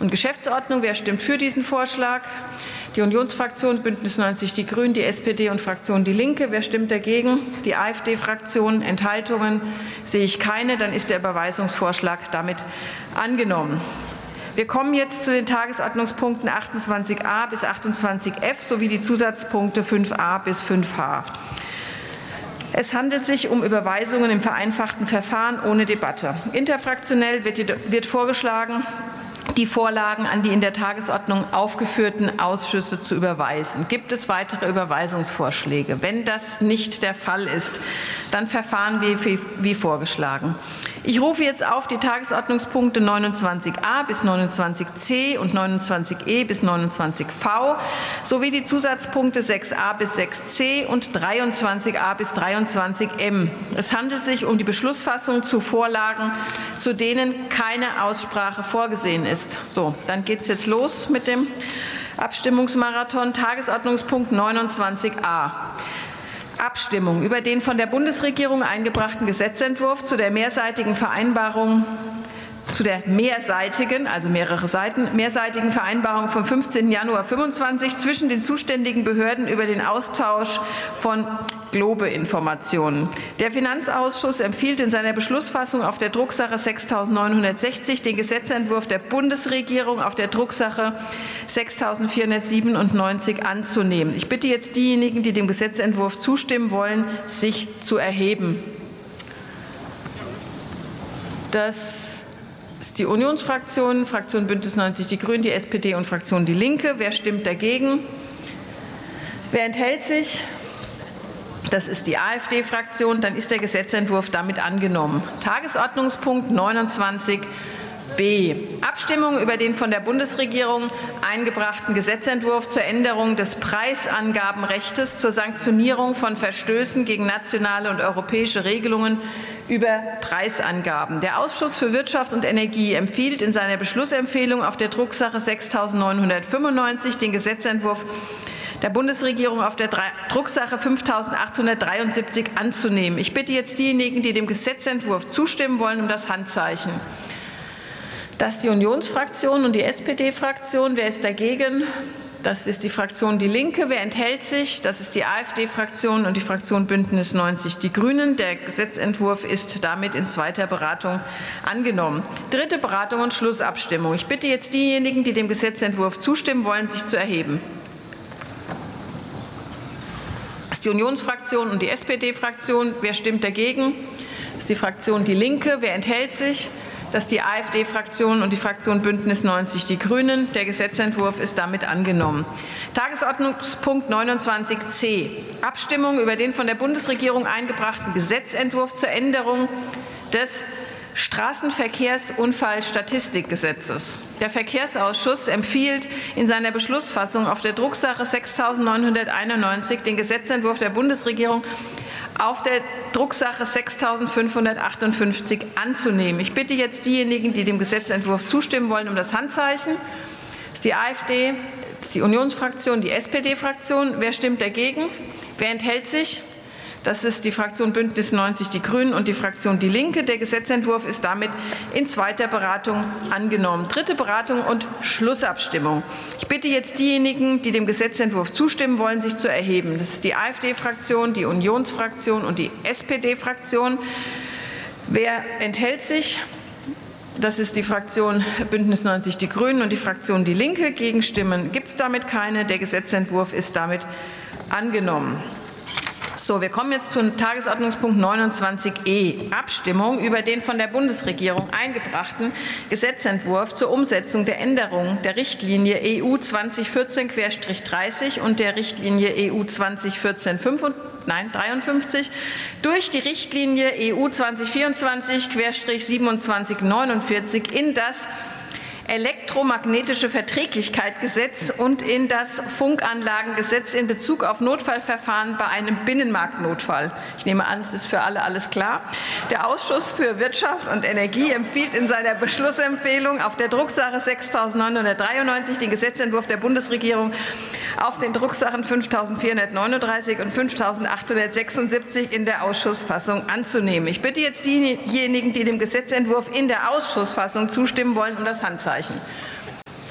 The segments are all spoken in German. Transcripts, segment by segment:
und Geschäftsordnung. Wer stimmt für diesen Vorschlag? Die Unionsfraktion, Bündnis 90 Die Grünen, die SPD und Fraktion Die Linke. Wer stimmt dagegen? Die AfD-Fraktion. Enthaltungen sehe ich keine. Dann ist der Überweisungsvorschlag damit angenommen. Wir kommen jetzt zu den Tagesordnungspunkten 28a bis 28f sowie die Zusatzpunkte 5a bis 5h. Es handelt sich um Überweisungen im vereinfachten Verfahren ohne Debatte. Interfraktionell wird vorgeschlagen, die Vorlagen an die in der Tagesordnung aufgeführten Ausschüsse zu überweisen. Gibt es weitere Überweisungsvorschläge? Wenn das nicht der Fall ist, dann verfahren wir wie vorgeschlagen. Ich rufe jetzt auf die Tagesordnungspunkte 29a bis 29c und 29e bis 29v sowie die Zusatzpunkte 6a bis 6c und 23a bis 23m. Es handelt sich um die Beschlussfassung zu Vorlagen, zu denen keine Aussprache vorgesehen ist. So, dann geht es jetzt los mit dem Abstimmungsmarathon. Tagesordnungspunkt 29a. Abstimmung über den von der Bundesregierung eingebrachten Gesetzentwurf zu der mehrseitigen Vereinbarung, also mehrere Seiten, mehrseitigen Vereinbarung vom 15. Januar 25 zwischen den zuständigen Behörden über den Austausch von Globeinformationen. Der Finanzausschuss empfiehlt in seiner Beschlussfassung auf der Drucksache 6.960 den Gesetzentwurf der Bundesregierung auf der Drucksache 6.497 anzunehmen. Ich bitte jetzt diejenigen, die dem Gesetzentwurf zustimmen wollen, sich zu erheben. Das ist die Unionsfraktion, Fraktion Bündnis 90 Die Grünen, die SPD und Fraktion Die Linke. Wer stimmt dagegen? Wer enthält sich? Das ist die AfD-Fraktion. Dann ist der Gesetzentwurf damit angenommen. Tagesordnungspunkt 29b. Abstimmung über den von der Bundesregierung eingebrachten Gesetzentwurf zur Änderung des Preisangabenrechts zur Sanktionierung von Verstößen gegen nationale und europäische Regelungen über Preisangaben. Der Ausschuss für Wirtschaft und Energie empfiehlt in seiner Beschlussempfehlung auf der Drucksache 6.995 den Gesetzentwurf der Bundesregierung auf der Drucksache 5.873 anzunehmen. Ich bitte jetzt diejenigen, die dem Gesetzentwurf zustimmen wollen, um das Handzeichen. Das ist die Unionsfraktion und die SPD-Fraktion. Wer ist dagegen? Das ist die Fraktion Die Linke. Wer enthält sich? Das ist die AfD-Fraktion und die Fraktion Bündnis 90 Die Grünen. Der Gesetzentwurf ist damit in zweiter Beratung angenommen. Dritte Beratung und Schlussabstimmung. Ich bitte jetzt diejenigen, die dem Gesetzentwurf zustimmen wollen, sich zu erheben. Das ist die Unionsfraktion und die SPD-Fraktion. Wer stimmt dagegen? Das ist die Fraktion Die Linke. Wer enthält sich? Das ist die AfD-Fraktion und die Fraktion Bündnis 90 Die Grünen. Der Gesetzentwurf ist damit angenommen. Tagesordnungspunkt 29c. Abstimmung über den von der Bundesregierung eingebrachten Gesetzentwurf zur Änderung des Straßenverkehrsunfallstatistikgesetzes. Der Verkehrsausschuss empfiehlt in seiner Beschlussfassung auf der Drucksache 6.991 den Gesetzentwurf der Bundesregierung auf der Drucksache 6.558 anzunehmen. Ich bitte jetzt diejenigen, die dem Gesetzentwurf zustimmen wollen, um das Handzeichen. Das ist die AfD, das ist die Unionsfraktion, die SPD-Fraktion. Wer stimmt dagegen? Wer enthält sich? Das ist die Fraktion Bündnis 90 Die Grünen und die Fraktion Die Linke. Der Gesetzentwurf ist damit in zweiter Beratung angenommen. Dritte Beratung und Schlussabstimmung. Ich bitte jetzt diejenigen, die dem Gesetzentwurf zustimmen wollen, sich zu erheben. Das ist die AfD-Fraktion, die Unionsfraktion und die SPD-Fraktion. Wer enthält sich? Das ist die Fraktion Bündnis 90 Die Grünen und die Fraktion Die Linke. Gegenstimmen gibt es damit keine. Der Gesetzentwurf ist damit angenommen. So, wir kommen jetzt zum Tagesordnungspunkt 29e. Abstimmung über den von der Bundesregierung eingebrachten Gesetzentwurf zur Umsetzung der Änderung der Richtlinie EU 2014/30 und der Richtlinie EU 2014/53 durch die Richtlinie EU 2024/2749 in das Elektromagnetische Verträglichkeitsgesetz und in das Funkanlagengesetz in Bezug auf Notfallverfahren bei einem Binnenmarktnotfall. Ich nehme an, es ist für alle alles klar. Der Ausschuss für Wirtschaft und Energie empfiehlt in seiner Beschlussempfehlung auf der Drucksache 6.993 den Gesetzentwurf der Bundesregierung auf den Drucksachen 5.439 und 5.876 in der Ausschussfassung anzunehmen. Ich bitte jetzt diejenigen, die dem Gesetzentwurf in der Ausschussfassung zustimmen wollen, um das Handzeichen.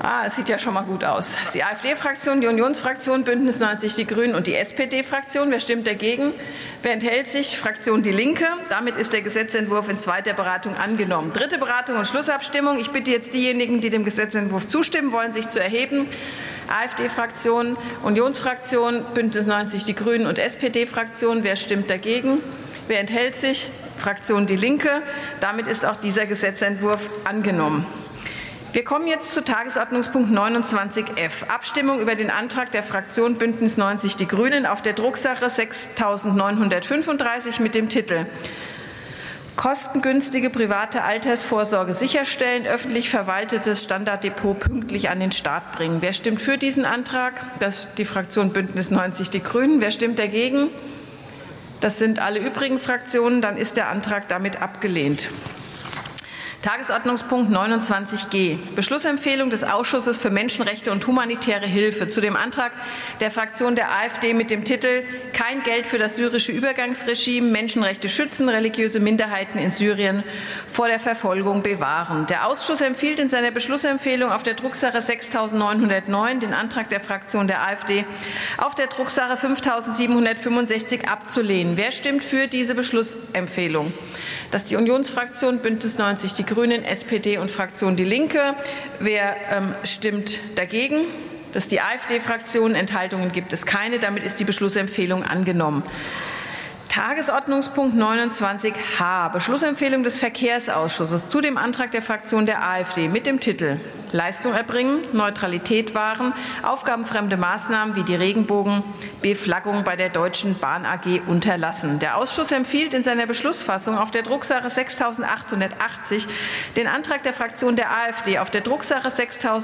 Es sieht ja schon mal gut aus. Die AfD-Fraktion, die Unionsfraktion, Bündnis 90 Die Grünen und die SPD-Fraktion. Wer stimmt dagegen? Wer enthält sich? Fraktion Die Linke. Damit ist der Gesetzentwurf in zweiter Beratung angenommen. Dritte Beratung und Schlussabstimmung. Ich bitte jetzt diejenigen, die dem Gesetzentwurf zustimmen wollen, sich zu erheben. AfD-Fraktion, Unionsfraktion, Bündnis 90 Die Grünen und SPD-Fraktion. Wer stimmt dagegen? Wer enthält sich? Fraktion Die Linke. Damit ist auch dieser Gesetzentwurf angenommen. Wir kommen jetzt zu Tagesordnungspunkt 29f, Abstimmung über den Antrag der Fraktion Bündnis 90 Die Grünen auf der Drucksache 6935 mit dem Titel Kostengünstige private Altersvorsorge sicherstellen, öffentlich verwaltetes Standarddepot pünktlich an den Start bringen. Wer stimmt für diesen Antrag? Das ist die Fraktion Bündnis 90 Die Grünen. Wer stimmt dagegen? Das sind alle übrigen Fraktionen. Dann ist der Antrag damit abgelehnt. Tagesordnungspunkt 29g, Beschlussempfehlung des Ausschusses für Menschenrechte und humanitäre Hilfe zu dem Antrag der Fraktion der AfD mit dem Titel Kein Geld für das syrische Übergangsregime, Menschenrechte schützen, religiöse Minderheiten in Syrien vor der Verfolgung bewahren. Der Ausschuss empfiehlt in seiner Beschlussempfehlung auf der Drucksache 6909 den Antrag der Fraktion der AfD auf der Drucksache 5765 abzulehnen. Wer stimmt für diese Beschlussempfehlung? Das ist die Unionsfraktion, Bündnis 90 Die Grünen, SPD und Fraktion Die Linke. Wer stimmt dagegen? Das ist die AfD-Fraktion. Enthaltungen gibt es keine. Damit ist die Beschlussempfehlung angenommen. Tagesordnungspunkt 29h, Beschlussempfehlung des Verkehrsausschusses zu dem Antrag der Fraktion der AfD mit dem Titel Leistung erbringen, Neutralität wahren, aufgabenfremde Maßnahmen wie die Regenbogenbeflaggung bei der Deutschen Bahn AG unterlassen. Der Ausschuss empfiehlt in seiner Beschlussfassung auf der Drucksache 6880 den Antrag der Fraktion der AfD auf der Drucksache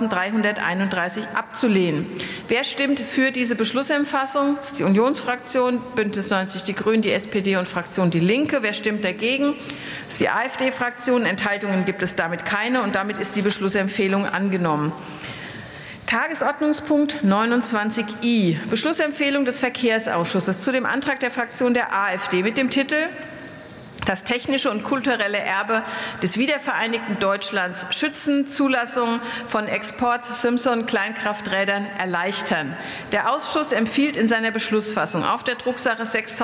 6331 abzulehnen. Wer stimmt für diese Beschlussempfassung? Das ist die Unionsfraktion, Bündnis 90 Die Grünen, die SPD und Fraktion Die Linke. Wer stimmt dagegen? Das ist die AfD-Fraktion. Enthaltungen gibt es damit keine und damit ist die Beschlussempfehlung angenommen. Tagesordnungspunkt 29i, Beschlussempfehlung des Verkehrsausschusses zu dem Antrag der Fraktion der AfD mit dem Titel Das technische und kulturelle Erbe des wiedervereinigten Deutschlands schützen, Zulassung von Export-Simpson-Kleinkrafträdern erleichtern. Der Ausschuss empfiehlt in seiner Beschlussfassung auf der Drucksache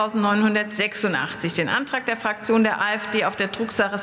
6986 den Antrag der Fraktion der AfD auf der Drucksache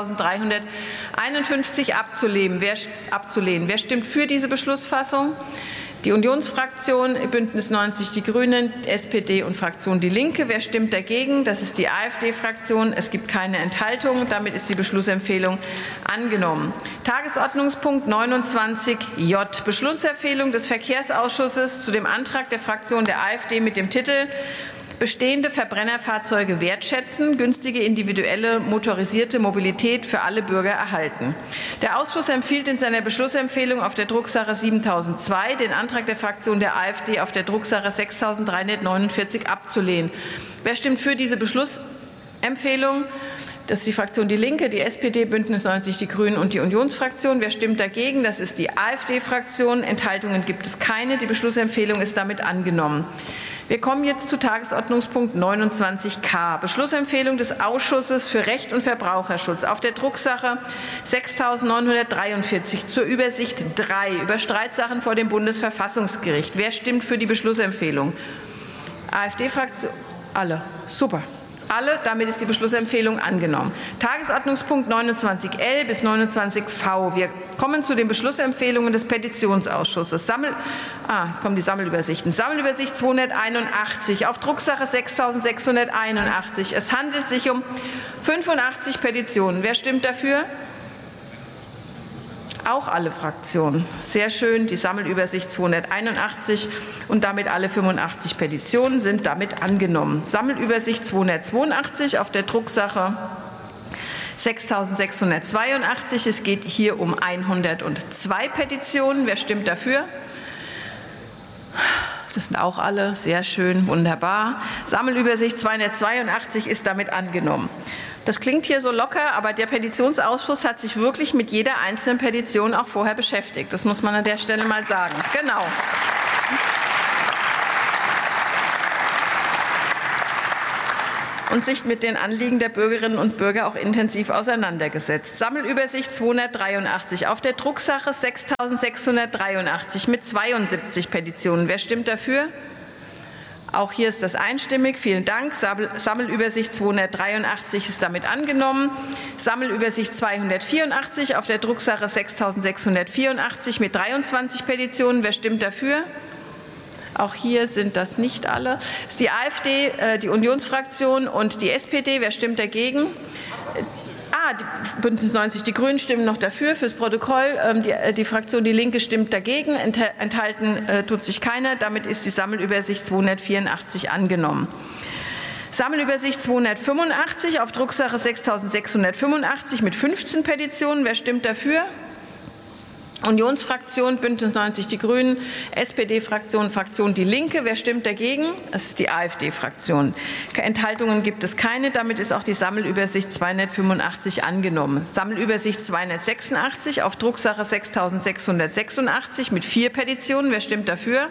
6351 abzulehnen. Wer stimmt für diese Beschlussfassung? Die Unionsfraktion, Bündnis 90 Die Grünen, SPD und Fraktion Die Linke. Wer stimmt dagegen? Das ist die AfD-Fraktion. Es gibt keine Enthaltung. Damit ist die Beschlussempfehlung angenommen. Tagesordnungspunkt 29j, Beschlussempfehlung des Verkehrsausschusses zu dem Antrag der Fraktion der AfD mit dem Titel Bestehende Verbrennerfahrzeuge wertschätzen, günstige individuelle motorisierte Mobilität für alle Bürger erhalten. Der Ausschuss empfiehlt in seiner Beschlussempfehlung auf der Drucksache 7002 den Antrag der Fraktion der AfD auf der Drucksache 6349 abzulehnen. Wer stimmt für diese Beschlussempfehlung? Das ist die Fraktion Die Linke, die SPD, Bündnis 90 Die Grünen und die Unionsfraktion. Wer stimmt dagegen? Das ist die AfD-Fraktion. Enthaltungen gibt es keine. Die Beschlussempfehlung ist damit angenommen. Wir kommen jetzt zu Tagesordnungspunkt 29k, Beschlussempfehlung des Ausschusses für Recht und Verbraucherschutz auf der Drucksache 6943 zur Übersicht 3 über Streitsachen vor dem Bundesverfassungsgericht. Wer stimmt für die Beschlussempfehlung? AfD-Fraktion? Alle. Super. Alle, damit ist die Beschlussempfehlung angenommen. Tagesordnungspunkt 29L bis 29V. Wir kommen zu den Beschlussempfehlungen des Petitionsausschusses. Jetzt kommen die Sammelübersichten. Sammelübersicht 281 auf Drucksache 6681. Es handelt sich um 85 Petitionen. Wer stimmt dafür? Auch alle Fraktionen. Sehr schön. Die Sammelübersicht 281 und damit alle 85 Petitionen sind damit angenommen. Sammelübersicht 282 auf der Drucksache 6682. Es geht hier um 102 Petitionen. Wer stimmt dafür? Das sind auch alle. Sehr schön. Wunderbar. Sammelübersicht 282 ist damit angenommen. Das klingt hier so locker, aber der Petitionsausschuss hat sich wirklich mit jeder einzelnen Petition auch vorher beschäftigt. Das muss man an der Stelle mal sagen. Genau. und sich mit den Anliegen der Bürgerinnen und Bürger auch intensiv auseinandergesetzt. Sammelübersicht 283 auf der Drucksache 6.683 mit 72 Petitionen. Wer stimmt dafür? Auch hier ist das einstimmig. Vielen Dank. Sammelübersicht 283 ist damit angenommen. Sammelübersicht 284 auf der Drucksache 6.684 mit 23 Petitionen. Wer stimmt dafür? Auch hier sind das nicht alle. Das ist die AfD, die Unionsfraktion und die SPD. Wer stimmt dagegen? Bündnis 90, die Grünen stimmen noch dafür, fürs Protokoll. Die Fraktion Die Linke stimmt dagegen. Enthalten tut sich keiner. Damit ist die Sammelübersicht 284 angenommen. Sammelübersicht 285 auf Drucksache 6.685 mit 15 Petitionen. Wer stimmt dafür? Unionsfraktion, Bündnis 90, die Grünen, SPD-Fraktion, Fraktion Die Linke. Wer stimmt dagegen? Das ist die AfD-Fraktion. Enthaltungen gibt es keine. Damit ist auch die Sammelübersicht 285 angenommen. Sammelübersicht 286 auf Drucksache 6.686 mit 4 Petitionen. Wer stimmt dafür?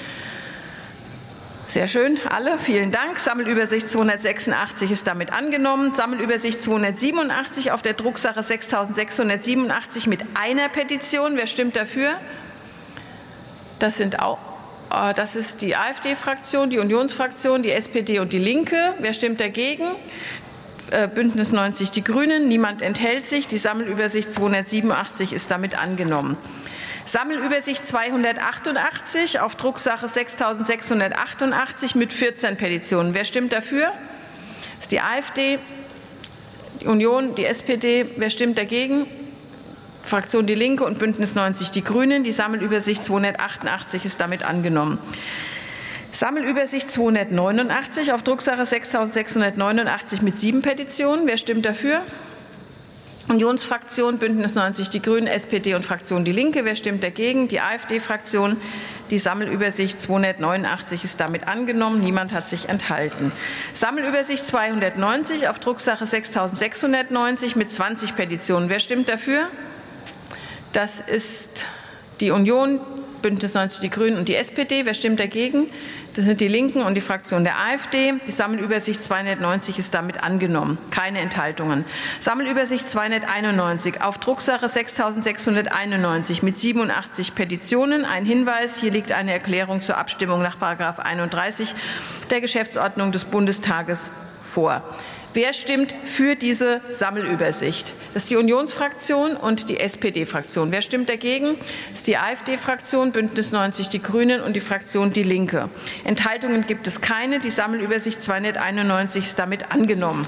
Sehr schön, alle, vielen Dank. Sammelübersicht 286 ist damit angenommen. Sammelübersicht 287 auf der Drucksache 6.687 mit 1 Petition. Wer stimmt dafür? Das ist die AfD-Fraktion, die Unionsfraktion, die SPD und die Linke. Wer stimmt dagegen? Bündnis 90, die Grünen. Niemand enthält sich. Die Sammelübersicht 287 ist damit angenommen. Sammelübersicht 288 auf Drucksache 6.688 mit 14 Petitionen. Wer stimmt dafür? Das ist die AfD, die Union, die SPD. Wer stimmt dagegen? Fraktion Die Linke und Bündnis 90, die Grünen. Die Sammelübersicht 288 ist damit angenommen. Sammelübersicht 289 auf Drucksache 6.689 mit 7 Petitionen. Wer stimmt dafür? Unionsfraktion, Bündnis 90, die Grünen, SPD und Fraktion Die Linke. Wer stimmt dagegen? Die AfD-Fraktion. Die Sammelübersicht 289 ist damit angenommen. Niemand hat sich enthalten. Sammelübersicht 290 auf Drucksache 6.690 mit 20 Petitionen. Wer stimmt dafür? Das ist die Union, Bündnis 90, die Grünen und die SPD. Wer stimmt dagegen? Das sind die Linken und die Fraktion der AfD. Die Sammelübersicht 290 ist damit angenommen. Keine Enthaltungen. Sammelübersicht 291 auf Drucksache 6.691 mit 87 Petitionen. Ein Hinweis, hier liegt eine Erklärung zur Abstimmung nach § 31 der Geschäftsordnung des Bundestages vor. Wer stimmt für diese Sammelübersicht? Das ist die Unionsfraktion und die SPD-Fraktion. Wer stimmt dagegen? Das ist die AfD-Fraktion, Bündnis 90, die Grünen und die Fraktion Die Linke. Enthaltungen gibt es keine. Die Sammelübersicht 291 ist damit angenommen.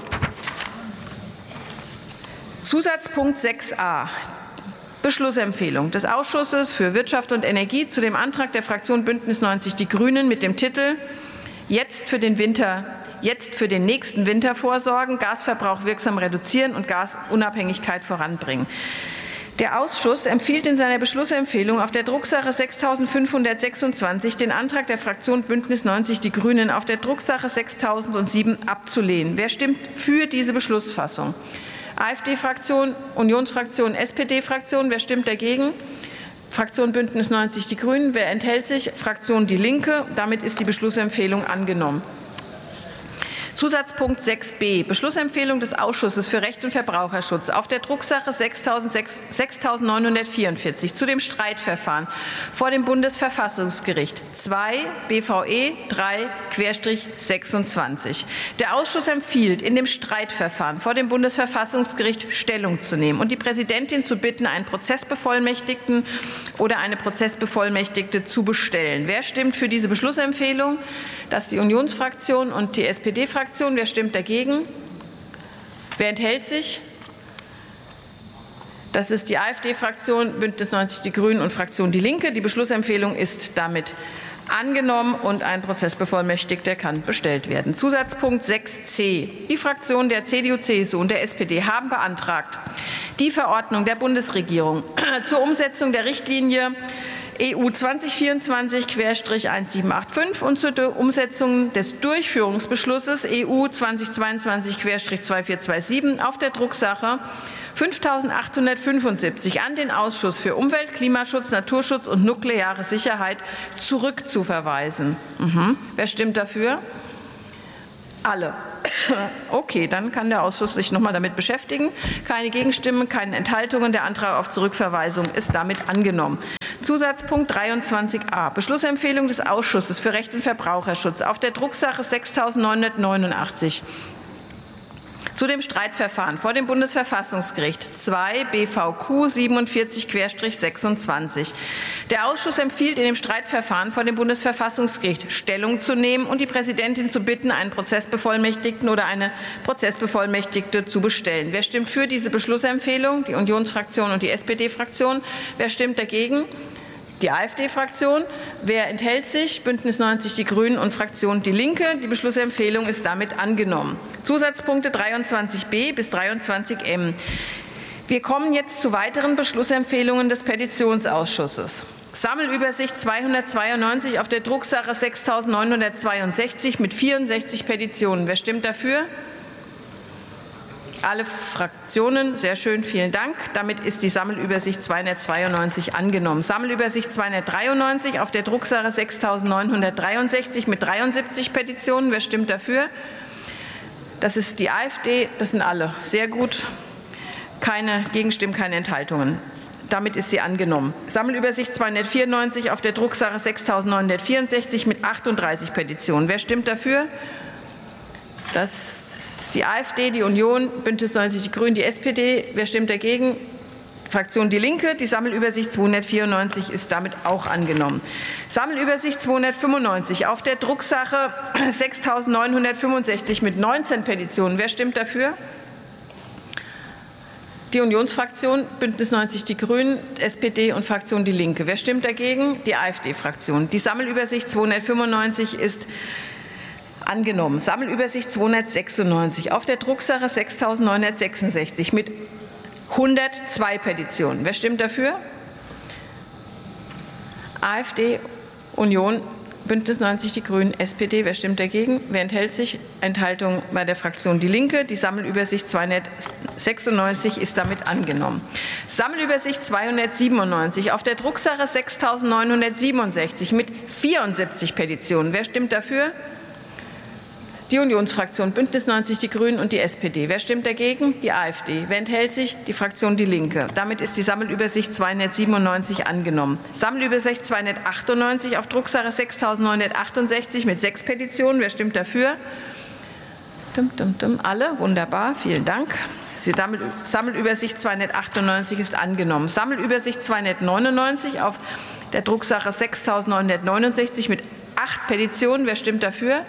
Zusatzpunkt 6a. Beschlussempfehlung des Ausschusses für Wirtschaft und Energie zu dem Antrag der Fraktion Bündnis 90, die Grünen mit dem Titel Jetzt für den nächsten Winter vorsorgen, Gasverbrauch wirksam reduzieren und Gasunabhängigkeit voranbringen. Der Ausschuss empfiehlt in seiner Beschlussempfehlung auf der Drucksache 6.526 den Antrag der Fraktion Bündnis 90 Die Grünen auf der Drucksache 6.007 abzulehnen. Wer stimmt für diese Beschlussfassung? AfD-Fraktion, Unionsfraktion, SPD-Fraktion. Wer stimmt dagegen? Fraktion Bündnis 90 Die Grünen. Wer enthält sich? Fraktion Die Linke. Damit ist die Beschlussempfehlung angenommen. Zusatzpunkt 6b. Beschlussempfehlung des Ausschusses für Recht und Verbraucherschutz auf der Drucksache 6.944 zu dem Streitverfahren vor dem Bundesverfassungsgericht 2 BVE 3/26. Der Ausschuss empfiehlt, in dem Streitverfahren vor dem Bundesverfassungsgericht Stellung zu nehmen und die Präsidentin zu bitten, einen Prozessbevollmächtigten oder eine Prozessbevollmächtigte zu bestellen. Wer stimmt für diese Beschlussempfehlung? Das ist die Unionsfraktion und die SPD-Fraktion. Wer stimmt dagegen? Wer enthält sich? Das ist die AfD-Fraktion, Bündnis 90 Die Grünen und Fraktion Die Linke. Die Beschlussempfehlung ist damit angenommen und ein Prozessbevollmächtigter kann bestellt werden. Zusatzpunkt 6c. Die Fraktionen der CDU, CSU und der SPD haben beantragt, die Verordnung der Bundesregierung zur Umsetzung der Richtlinie EU 2024/1785 und zur Umsetzung des Durchführungsbeschlusses EU 2022/2427 auf der Drucksache 5.875 an den Ausschuss für Umwelt, Klimaschutz, Naturschutz und nukleare Sicherheit zurückzuverweisen. Wer stimmt dafür? Alle. Okay, dann kann der Ausschuss sich noch mal damit beschäftigen. Keine Gegenstimmen, keine Enthaltungen. Der Antrag auf Zurückverweisung ist damit angenommen. Zusatzpunkt 23a. Beschlussempfehlung des Ausschusses für Recht und Verbraucherschutz auf der Drucksache 6.989. Zu dem Streitverfahren vor dem Bundesverfassungsgericht 2 BVQ 47/26. Der Ausschuss empfiehlt in dem Streitverfahren vor dem Bundesverfassungsgericht Stellung zu nehmen und die Präsidentin zu bitten, einen Prozessbevollmächtigten oder eine Prozessbevollmächtigte zu bestellen. Wer stimmt für diese Beschlussempfehlung? Die Unionsfraktion und die SPD-Fraktion. Wer stimmt dagegen? Die AfD-Fraktion. Wer enthält sich? Bündnis 90 Die Grünen und Fraktion Die Linke. Die Beschlussempfehlung ist damit angenommen. Zusatzpunkte 23b bis 23m. Wir kommen jetzt zu weiteren Beschlussempfehlungen des Petitionsausschusses. Sammelübersicht 292 auf der Drucksache 6.962 mit 64 Petitionen. Wer stimmt dafür? Alle Fraktionen, sehr schön, vielen Dank. Damit ist die Sammelübersicht 292 angenommen. Sammelübersicht 293 auf der Drucksache 6.963 mit 73 Petitionen. Wer stimmt dafür? Das ist die AfD, das sind alle. Sehr gut. Keine Gegenstimmen, keine Enthaltungen. Damit ist sie angenommen. Sammelübersicht 294 auf der Drucksache 6.964 mit 38 Petitionen. Wer stimmt dafür? Das ist die AfD, die Union, Bündnis 90 Die Grünen, die SPD. Wer stimmt dagegen? Fraktion Die Linke. Die Sammelübersicht 294 ist damit auch angenommen. Sammelübersicht 295 auf der Drucksache 6.965 mit 19 Petitionen. Wer stimmt dafür? Die Unionsfraktion, Bündnis 90 Die Grünen, SPD und Fraktion Die Linke. Wer stimmt dagegen? Die AfD-Fraktion. Die Sammelübersicht 295 ist angenommen. Sammelübersicht 296 auf der Drucksache 6.966 mit 102 Petitionen. Wer stimmt dafür? AfD, Union, Bündnis 90 Die Grünen, SPD. Wer stimmt dagegen? Wer enthält sich? Enthaltung bei der Fraktion Die Linke. Die Sammelübersicht 296 ist damit angenommen. Sammelübersicht 297 auf der Drucksache 6.967 mit 74 Petitionen. Wer stimmt dafür? Die Unionsfraktion, Bündnis 90 Die Grünen und die SPD. Wer stimmt dagegen? Die AfD. Wer enthält sich? Die Fraktion Die Linke. Damit ist die Sammelübersicht 297 angenommen. Sammelübersicht 298 auf Drucksache 6.968 mit 6 Petitionen. Wer stimmt dafür? Alle. Wunderbar. Vielen Dank. Die Sammelübersicht 298 ist angenommen. Sammelübersicht 299 auf der Drucksache 6.969 mit 8 Petitionen. Wer stimmt dafür?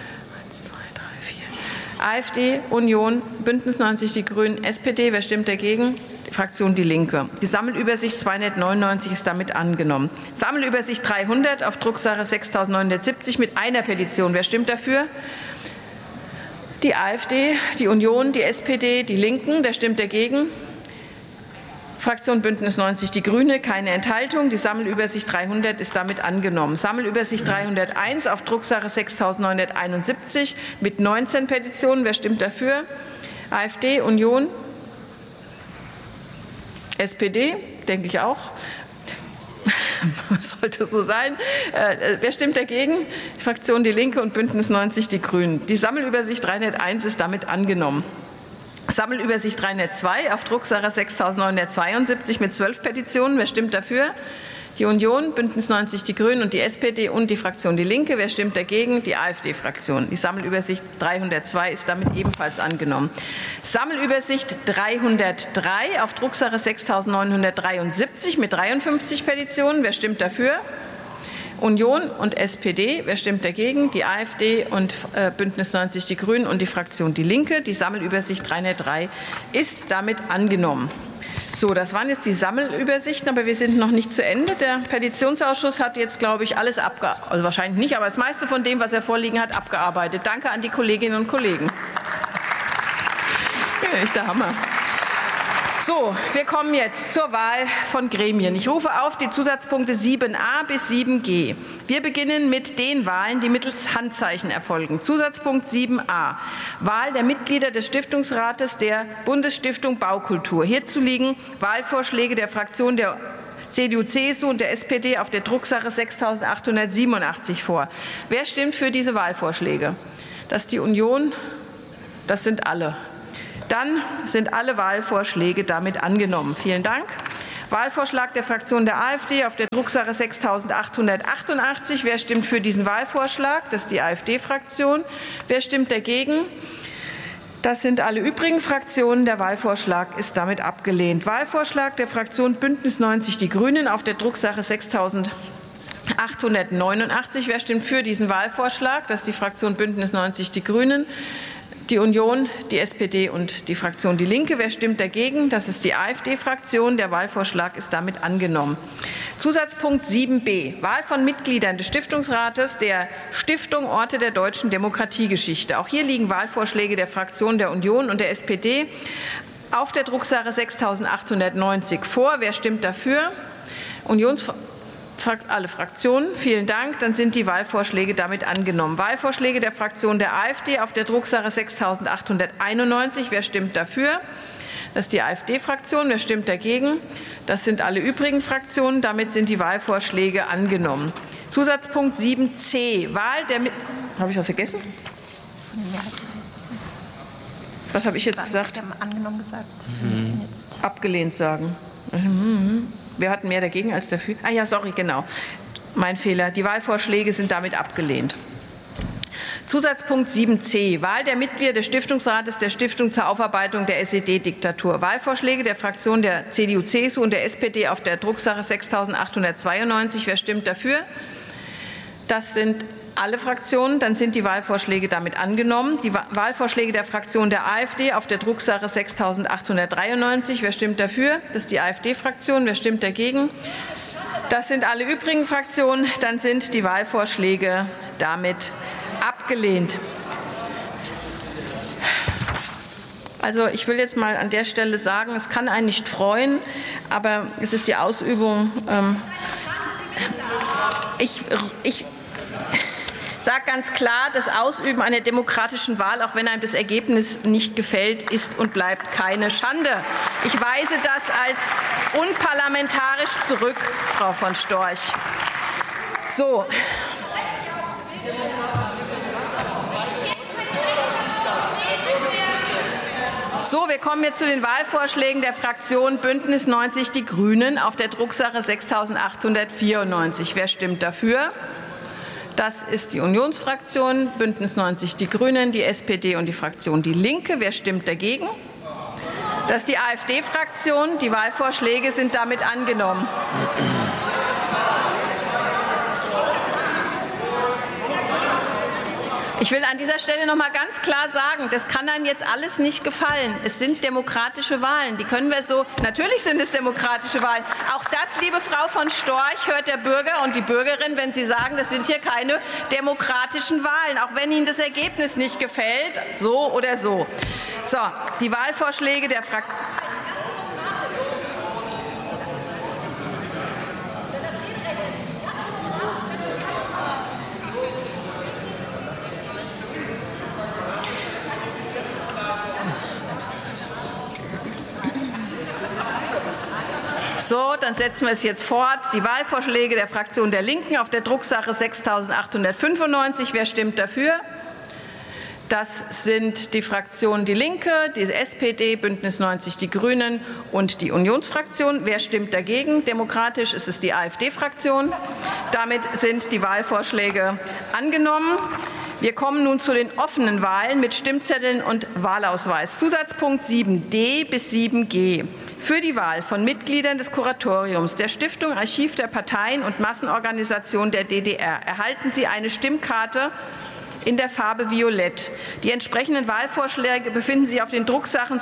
AfD, Union, Bündnis 90 Die Grünen, SPD. Wer stimmt dagegen? Die Fraktion Die Linke. Die Sammelübersicht 299 ist damit angenommen. Sammelübersicht 300 auf Drucksache 6.970 mit einer Petition. Wer stimmt dafür? Die AfD, die Union, die SPD, die Linken. Wer stimmt dagegen? Fraktion Bündnis 90 Die Grüne, keine Enthaltung. Die Sammelübersicht 300 ist damit angenommen. Sammelübersicht 301 auf Drucksache 6.971 mit 19 Petitionen. Wer stimmt dafür? AfD, Union, SPD, denke ich auch. Sollte so sein. Wer stimmt dagegen? Die Fraktion Die Linke und Bündnis 90 Die Grünen. Die Sammelübersicht 301 ist damit angenommen. Sammelübersicht 302 auf Drucksache 6.972 mit 12 Petitionen. Wer stimmt dafür? Die Union, Bündnis 90 Die Grünen und die SPD und die Fraktion Die Linke. Wer stimmt dagegen? Die AfD-Fraktion. Die Sammelübersicht 302 ist damit ebenfalls angenommen. Sammelübersicht 303 auf Drucksache 6.973 mit 53 Petitionen. Wer stimmt dafür? Union und SPD. Wer stimmt dagegen? Die AfD und Bündnis 90 Die Grünen und die Fraktion Die Linke. Die Sammelübersicht 303 ist damit angenommen. So, das waren jetzt die Sammelübersichten, aber wir sind noch nicht zu Ende. Der Petitionsausschuss hat jetzt, glaube ich, alles abgearbeitet, also wahrscheinlich nicht, aber das meiste von dem, was er vorliegen hat, abgearbeitet. Danke an die Kolleginnen und Kollegen. Ja, echt der Hammer. So, wir kommen jetzt zur Wahl von Gremien. Ich rufe auf die Zusatzpunkte 7a bis 7g. Wir beginnen mit den Wahlen, die mittels Handzeichen erfolgen. Zusatzpunkt 7a. Wahl der Mitglieder des Stiftungsrates der Bundesstiftung Baukultur. Hierzu liegen Wahlvorschläge der Fraktion der CDU, CSU und der SPD auf der Drucksache 6.887 vor. Wer stimmt für diese Wahlvorschläge? dass die Union, das sind alle. Dann sind alle Wahlvorschläge damit angenommen. Vielen Dank. Wahlvorschlag der Fraktion der AfD auf der Drucksache 6888. Wer stimmt für diesen Wahlvorschlag? Das ist die AfD-Fraktion. Wer stimmt dagegen? Das sind alle übrigen Fraktionen. Der Wahlvorschlag ist damit abgelehnt. Wahlvorschlag der Fraktion Bündnis 90 Die Grünen auf der Drucksache 6889. Wer stimmt für diesen Wahlvorschlag? Das ist die Fraktion Bündnis 90 Die Grünen. Die Union, die SPD und die Fraktion Die Linke. Wer stimmt dagegen? Das ist die AfD-Fraktion. Der Wahlvorschlag ist damit angenommen. Zusatzpunkt 7b. Wahl von Mitgliedern des Stiftungsrates der Stiftung Orte der deutschen Demokratiegeschichte. Auch hier liegen Wahlvorschläge der Fraktionen der Union und der SPD auf der Drucksache 6890 vor. Wer stimmt dafür? Alle Fraktionen. Vielen Dank. Dann sind die Wahlvorschläge damit angenommen. Wahlvorschläge der Fraktion der AfD auf der Drucksache 6891. Wer stimmt dafür? Das ist die AfD-Fraktion. Wer stimmt dagegen? Das sind alle übrigen Fraktionen. Damit sind die Wahlvorschläge angenommen. Zusatzpunkt 7c. Wahl der Habe ich was vergessen? Was habe ich jetzt gesagt? Wir haben angenommen gesagt. Wir müssen jetzt abgelehnt sagen. Wir hatten mehr dagegen als dafür. Ah ja, sorry, genau. Mein Fehler. Die Wahlvorschläge sind damit abgelehnt. Zusatzpunkt 7c. Wahl der Mitglieder des Stiftungsrates der Stiftung zur Aufarbeitung der SED-Diktatur. Wahlvorschläge der Fraktionen der CDU, CSU und der SPD auf der Drucksache 6892. Wer stimmt dafür? Das sind alle Fraktionen. Dann sind die Wahlvorschläge damit angenommen. Die Wahlvorschläge der Fraktion der AfD auf der Drucksache 6893. Wer stimmt dafür? Das ist die AfD-Fraktion. Wer stimmt dagegen? Das sind alle übrigen Fraktionen. Dann sind die Wahlvorschläge damit abgelehnt. Also ich will jetzt mal an der Stelle sagen, es kann einen nicht freuen, aber es ist die Ausübung. Ich sage ganz klar, das Ausüben einer demokratischen Wahl, auch wenn einem das Ergebnis nicht gefällt, ist und bleibt keine Schande. Ich weise das als unparlamentarisch zurück, Frau von Storch. So. Wir kommen jetzt zu den Wahlvorschlägen der Fraktion Bündnis 90 Die Grünen auf der Drucksache 6894. Wer stimmt dafür? Das ist die Unionsfraktion, Bündnis 90 Die Grünen, die SPD und die Fraktion Die Linke. Wer stimmt dagegen? Das ist die AfD-Fraktion. Die Wahlvorschläge sind damit angenommen. Ich will an dieser Stelle noch mal ganz klar sagen, das kann einem jetzt alles nicht gefallen. Es sind demokratische Wahlen. Die können wir so, natürlich sind es demokratische Wahlen. Auch das, liebe Frau von Storch, hört der Bürger und die Bürgerin, wenn Sie sagen, das sind hier keine demokratischen Wahlen, auch wenn Ihnen das Ergebnis nicht gefällt, so oder so. So, die Wahlvorschläge der Fraktion. So, dann setzen wir es jetzt fort. Die Wahlvorschläge der Fraktion der Linken auf der Drucksache 6895. Wer stimmt dafür? Das sind die Fraktionen Die Linke, die SPD, Bündnis 90 Die Grünen und die Unionsfraktion. Wer stimmt dagegen? Demokratisch ist es die AfD-Fraktion. Damit sind die Wahlvorschläge angenommen. Wir kommen nun zu den offenen Wahlen mit Stimmzetteln und Wahlausweis. Zusatzpunkt 7d bis 7g. Für die Wahl von Mitgliedern des Kuratoriums der Stiftung Archiv der Parteien und Massenorganisation der DDR erhalten Sie eine Stimmkarte in der Farbe Violett. Die entsprechenden Wahlvorschläge befinden sich auf den Drucksachen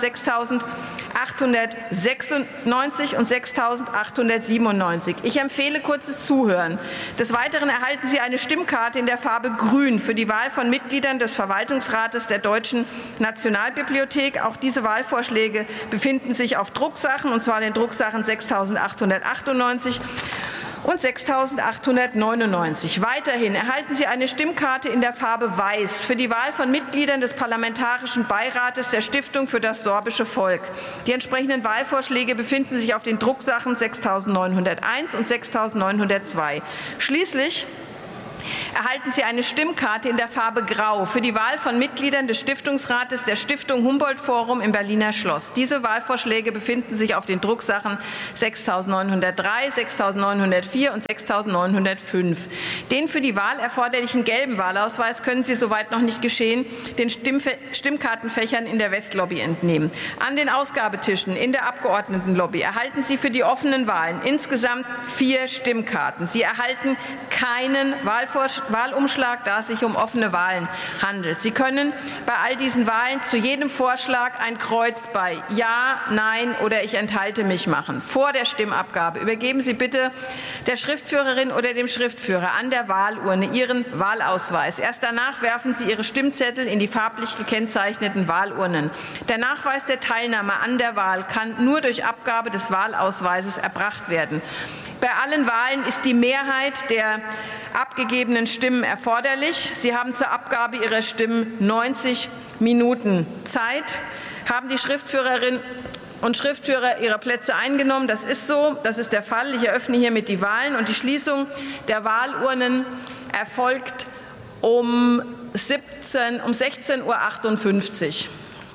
6896 und 6897. Ich empfehle kurzes Zuhören. Des Weiteren erhalten Sie eine Stimmkarte in der Farbe Grün für die Wahl von Mitgliedern des Verwaltungsrates der Deutschen Nationalbibliothek. Auch diese Wahlvorschläge befinden sich auf Drucksachen, und zwar den Drucksachen 6898 und 6899. Weiterhin erhalten Sie eine Stimmkarte in der Farbe Weiß für die Wahl von Mitgliedern des Parlamentarischen Beirates der Stiftung für das sorbische Volk. Die entsprechenden Wahlvorschläge befinden sich auf den Drucksachen 6901 und 6902. Schließlich erhalten Sie eine Stimmkarte in der Farbe Grau für die Wahl von Mitgliedern des Stiftungsrates der Stiftung Humboldt Forum im Berliner Schloss. Diese Wahlvorschläge befinden sich auf den Drucksachen 6.903, 6.904 und 6.905. Den für die Wahl erforderlichen gelben Wahlausweis können Sie, soweit noch nicht geschehen, den Stimmkartenfächern in der Westlobby entnehmen. An den Ausgabetischen in der Abgeordnetenlobby erhalten Sie für die offenen Wahlen insgesamt 4 Stimmkarten. Sie erhalten keinen Wahlumschlag, da es sich um offene Wahlen handelt. Sie können bei all diesen Wahlen zu jedem Vorschlag ein Kreuz bei Ja, Nein oder Ich enthalte mich machen. Vor der Stimmabgabe übergeben Sie bitte der Schriftführerin oder dem Schriftführer an der Wahlurne Ihren Wahlausweis. Erst danach werfen Sie Ihre Stimmzettel in die farblich gekennzeichneten Wahlurnen. Der Nachweis der Teilnahme an der Wahl kann nur durch Abgabe des Wahlausweises erbracht werden. Bei allen Wahlen ist die Mehrheit der abgegebenen Stimmen erforderlich. Sie haben zur Abgabe Ihrer Stimmen 90 Minuten Zeit. Haben die Schriftführerinnen und Schriftführer ihre Plätze eingenommen? Das ist so. Das ist der Fall. Ich eröffne hiermit die Wahlen und die Schließung der Wahlurnen erfolgt um 16:58 Uhr.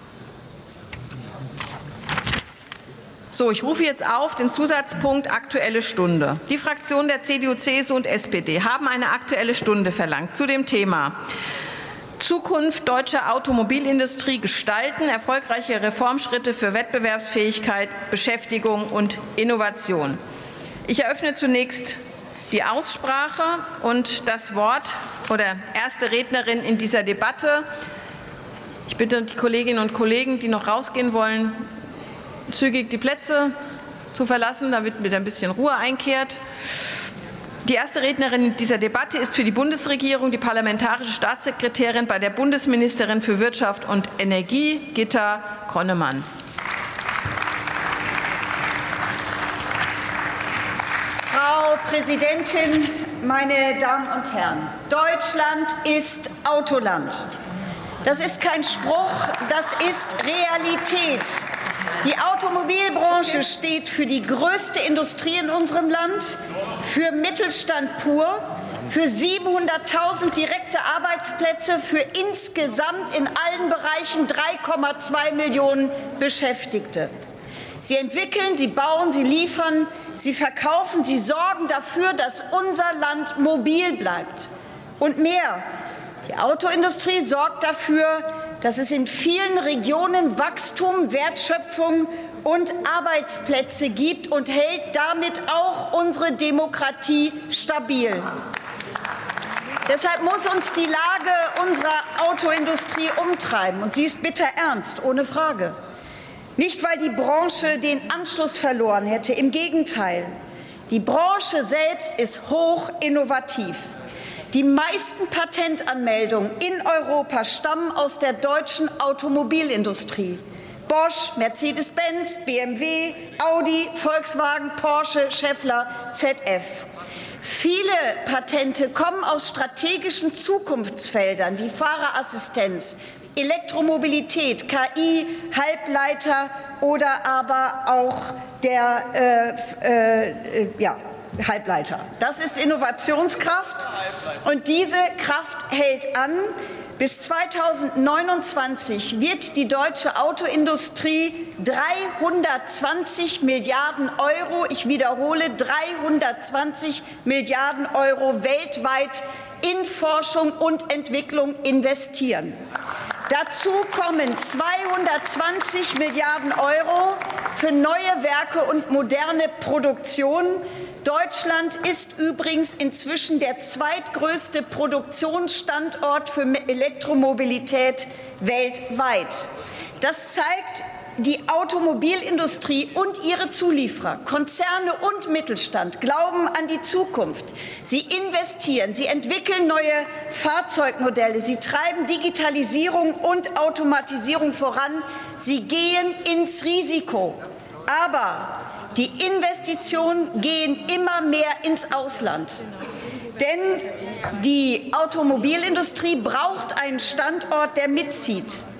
So, ich rufe jetzt auf den Zusatzpunkt Aktuelle Stunde. Die Fraktionen der CDU, CSU und SPD haben eine Aktuelle Stunde verlangt zu dem Thema Zukunft deutscher Automobilindustrie gestalten, erfolgreiche Reformschritte für Wettbewerbsfähigkeit, Beschäftigung und Innovation. Ich eröffne zunächst die Aussprache und das Wort oder erste Rednerin in dieser Debatte. Ich bitte die Kolleginnen und Kollegen, die noch rausgehen wollen, zügig die Plätze zu verlassen, damit wieder ein bisschen Ruhe einkehrt. Die erste Rednerin in dieser Debatte ist für die Bundesregierung die parlamentarische Staatssekretärin bei der Bundesministerin für Wirtschaft und Energie, Gitta Connemann. Frau Präsidentin, meine Damen und Herren! Deutschland ist Autoland. Das ist kein Spruch, das ist Realität. Die Automobilbranche steht für die größte Industrie in unserem Land, für Mittelstand pur, für 700.000 direkte Arbeitsplätze, für insgesamt in allen Bereichen 3,2 Millionen Beschäftigte. Sie entwickeln, sie bauen, sie liefern, sie verkaufen, sie sorgen dafür, dass unser Land mobil bleibt. Und mehr. Die Autoindustrie sorgt dafür, dass es in vielen Regionen Wachstum, Wertschöpfung und Arbeitsplätze gibt und hält damit auch unsere Demokratie stabil. Deshalb muss uns die Lage unserer Autoindustrie umtreiben. Und sie ist bitter ernst, ohne Frage. Nicht, weil die Branche den Anschluss verloren hätte. Im Gegenteil. Die Branche selbst ist hoch innovativ. Die meisten Patentanmeldungen in Europa stammen aus der deutschen Automobilindustrie. Bosch, Mercedes-Benz, BMW, Audi, Volkswagen, Porsche, Schaeffler, ZF. Viele Patente kommen aus strategischen Zukunftsfeldern wie Fahrerassistenz, Elektromobilität, KI, Halbleiter oder aber auch der Halbleiter. Das ist Innovationskraft und diese Kraft hält an. Bis 2029 wird die deutsche Autoindustrie 320 Milliarden Euro, ich wiederhole, 320 Milliarden Euro weltweit in Forschung und Entwicklung investieren. Dazu kommen 220 Milliarden Euro für neue Werke und moderne Produktion. Deutschland ist übrigens inzwischen der zweitgrößte Produktionsstandort für Elektromobilität weltweit. Das zeigt, die Automobilindustrie und ihre Zulieferer, Konzerne und Mittelstand glauben an die Zukunft. Sie investieren, sie entwickeln neue Fahrzeugmodelle, sie treiben Digitalisierung und Automatisierung voran, sie gehen ins Risiko. Aber die Investitionen gehen immer mehr ins Ausland. Denn die Automobilindustrie braucht einen Standort, der mitzieht.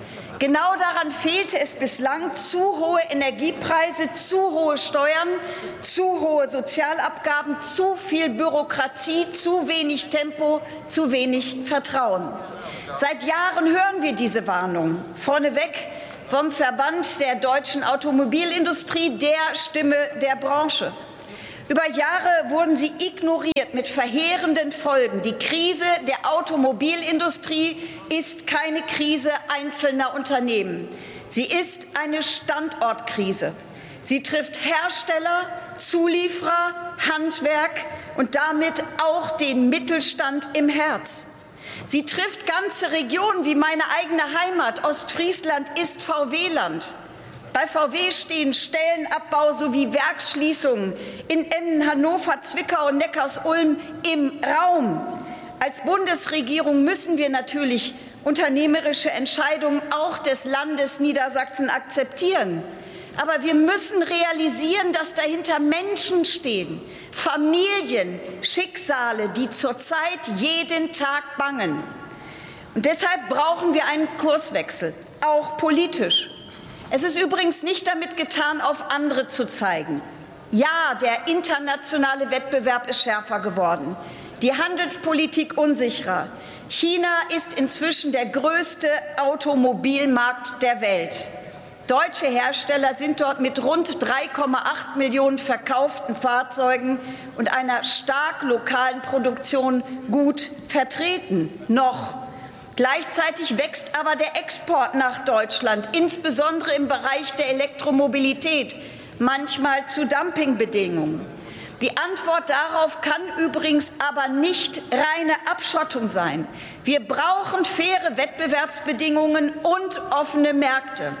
Genau daran fehlte es bislang: zu hohe Energiepreise, zu hohe Steuern, zu hohe Sozialabgaben, zu viel Bürokratie, zu wenig Tempo, zu wenig Vertrauen. Seit Jahren hören wir diese Warnung. Vorneweg vom Verband der deutschen Automobilindustrie, der Stimme der Branche. Über Jahre wurden sie ignoriert mit verheerenden Folgen. Die Krise der Automobilindustrie ist keine Krise einzelner Unternehmen. Sie ist eine Standortkrise. Sie trifft Hersteller, Zulieferer, Handwerk und damit auch den Mittelstand im Herz. Sie trifft ganze Regionen wie meine eigene Heimat. Ostfriesland ist VW-Land. Bei VW stehen Stellenabbau sowie Werksschließungen in Emden, Hannover, Zwickau und Neckarsulm im Raum. Als Bundesregierung müssen wir natürlich unternehmerische Entscheidungen auch des Landes Niedersachsen akzeptieren. Aber wir müssen realisieren, dass dahinter Menschen stehen, Familien, Schicksale, die zurzeit jeden Tag bangen. Und deshalb brauchen wir einen Kurswechsel, auch politisch. Es ist übrigens nicht damit getan, auf andere zu zeigen. Ja, der internationale Wettbewerb ist schärfer geworden, die Handelspolitik unsicherer. China ist inzwischen der größte Automobilmarkt der Welt. Deutsche Hersteller sind dort mit rund 3,8 Millionen verkauften Fahrzeugen und einer stark lokalen Produktion gut vertreten. Noch. Gleichzeitig wächst aber der Export nach Deutschland, insbesondere im Bereich der Elektromobilität, manchmal zu Dumpingbedingungen. Die Antwort darauf kann übrigens aber nicht reine Abschottung sein. Wir brauchen faire Wettbewerbsbedingungen und offene Märkte.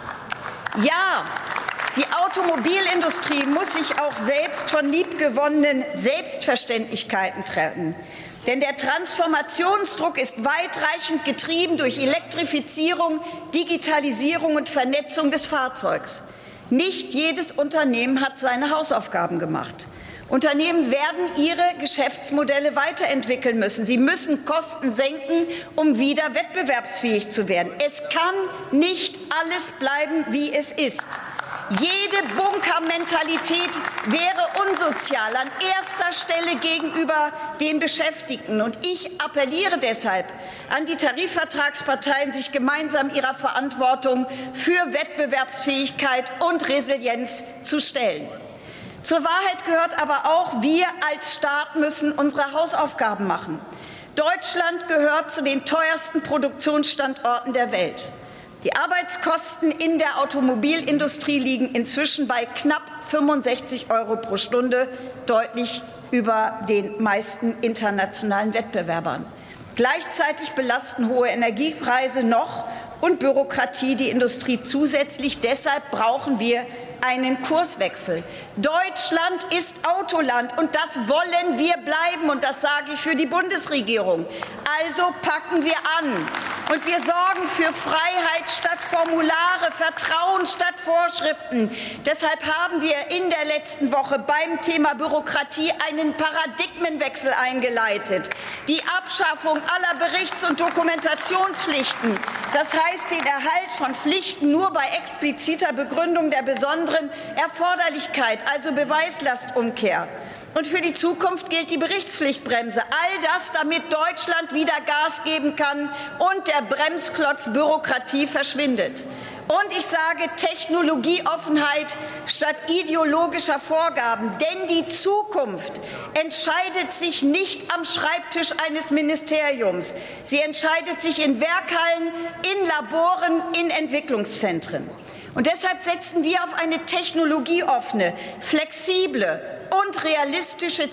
Ja, die Automobilindustrie muss sich auch selbst von liebgewonnenen Selbstverständlichkeiten trennen. Denn der Transformationsdruck ist weitreichend getrieben durch Elektrifizierung, Digitalisierung und Vernetzung des Fahrzeugs. Nicht jedes Unternehmen hat seine Hausaufgaben gemacht. Unternehmen werden ihre Geschäftsmodelle weiterentwickeln müssen. Sie müssen Kosten senken, um wieder wettbewerbsfähig zu werden. Es kann nicht alles bleiben, wie es ist. Jede Bunkermentalität wäre unsozial, an erster Stelle gegenüber den Beschäftigten. Und ich appelliere deshalb an die Tarifvertragsparteien, sich gemeinsam ihrer Verantwortung für Wettbewerbsfähigkeit und Resilienz zu stellen. Zur Wahrheit gehört aber auch, wir als Staat müssen unsere Hausaufgaben machen. Deutschland gehört zu den teuersten Produktionsstandorten der Welt. Die Arbeitskosten in der Automobilindustrie liegen inzwischen bei knapp 65 € pro Stunde, deutlich über den meisten internationalen Wettbewerbern. Gleichzeitig belasten hohe Energiepreise noch und Bürokratie die Industrie zusätzlich. Deshalb brauchen wir einen Kurswechsel. Deutschland ist Autoland und das wollen wir bleiben, und das sage ich für die Bundesregierung. Also packen wir an und wir sorgen für Freiheit statt Formulare, Vertrauen statt Vorschriften. Deshalb haben wir in der letzten Woche beim Thema Bürokratie einen Paradigmenwechsel eingeleitet. Die Abschaffung aller Berichts- und Dokumentationspflichten, das heißt den Erhalt von Pflichten nur bei expliziter Begründung der besonderen Erforderlichkeit, also Beweislastumkehr. Und für die Zukunft gilt die Berichtspflichtbremse. All das, damit Deutschland wieder Gas geben kann und der Bremsklotz Bürokratie verschwindet. Und ich sage Technologieoffenheit statt ideologischer Vorgaben. Denn die Zukunft entscheidet sich nicht am Schreibtisch eines Ministeriums. Sie entscheidet sich in Werkhallen, in Laboren, in Entwicklungszentren. Und deshalb setzen wir auf eine technologieoffene, flexible und realistische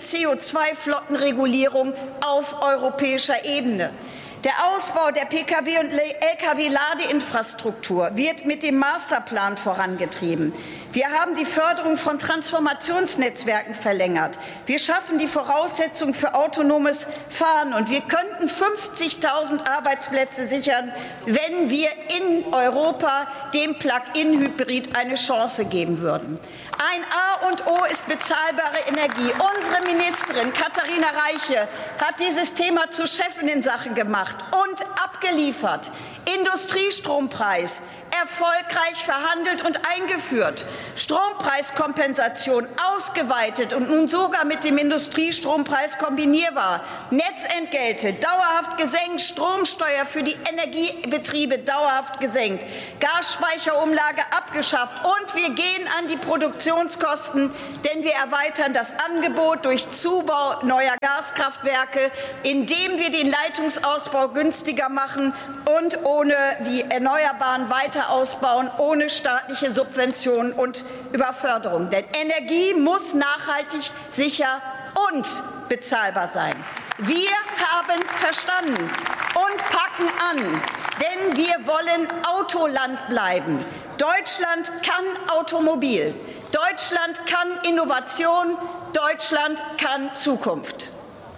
CO2-Flottenregulierung auf europäischer Ebene. Der Ausbau der Pkw- und Lkw-Ladeinfrastruktur wird mit dem Masterplan vorangetrieben. Wir haben die Förderung von Transformationsnetzwerken verlängert. Wir schaffen die Voraussetzungen für autonomes Fahren. Und wir könnten 50.000 Arbeitsplätze sichern, wenn wir in Europa dem Plug-in-Hybrid eine Chance geben würden. Ein A und O ist bezahlbare Energie. Unsere Ministerin Katharina Reiche hat dieses Thema zur Chefin in Sachen gemacht und abgeliefert. Industriestrompreis erfolgreich verhandelt und eingeführt, Strompreiskompensation ausgeweitet und nun sogar mit dem Industriestrompreis kombinierbar, Netzentgelte dauerhaft gesenkt, Stromsteuer für die Energiebetriebe dauerhaft gesenkt, Gasspeicherumlage abgeschafft und wir gehen an die Produktionskosten, denn wir erweitern das Angebot durch Zubau neuer Gaskraftwerke, indem wir den Leitungsausbau günstiger machen und ohne die Erneuerbaren weiter ausbauen, ohne staatliche Subventionen und Überförderung. Denn Energie muss nachhaltig, sicher und bezahlbar sein. Wir haben verstanden und packen an, denn wir wollen Autoland bleiben. Deutschland kann Automobil. Deutschland kann Innovation. Deutschland kann Zukunft.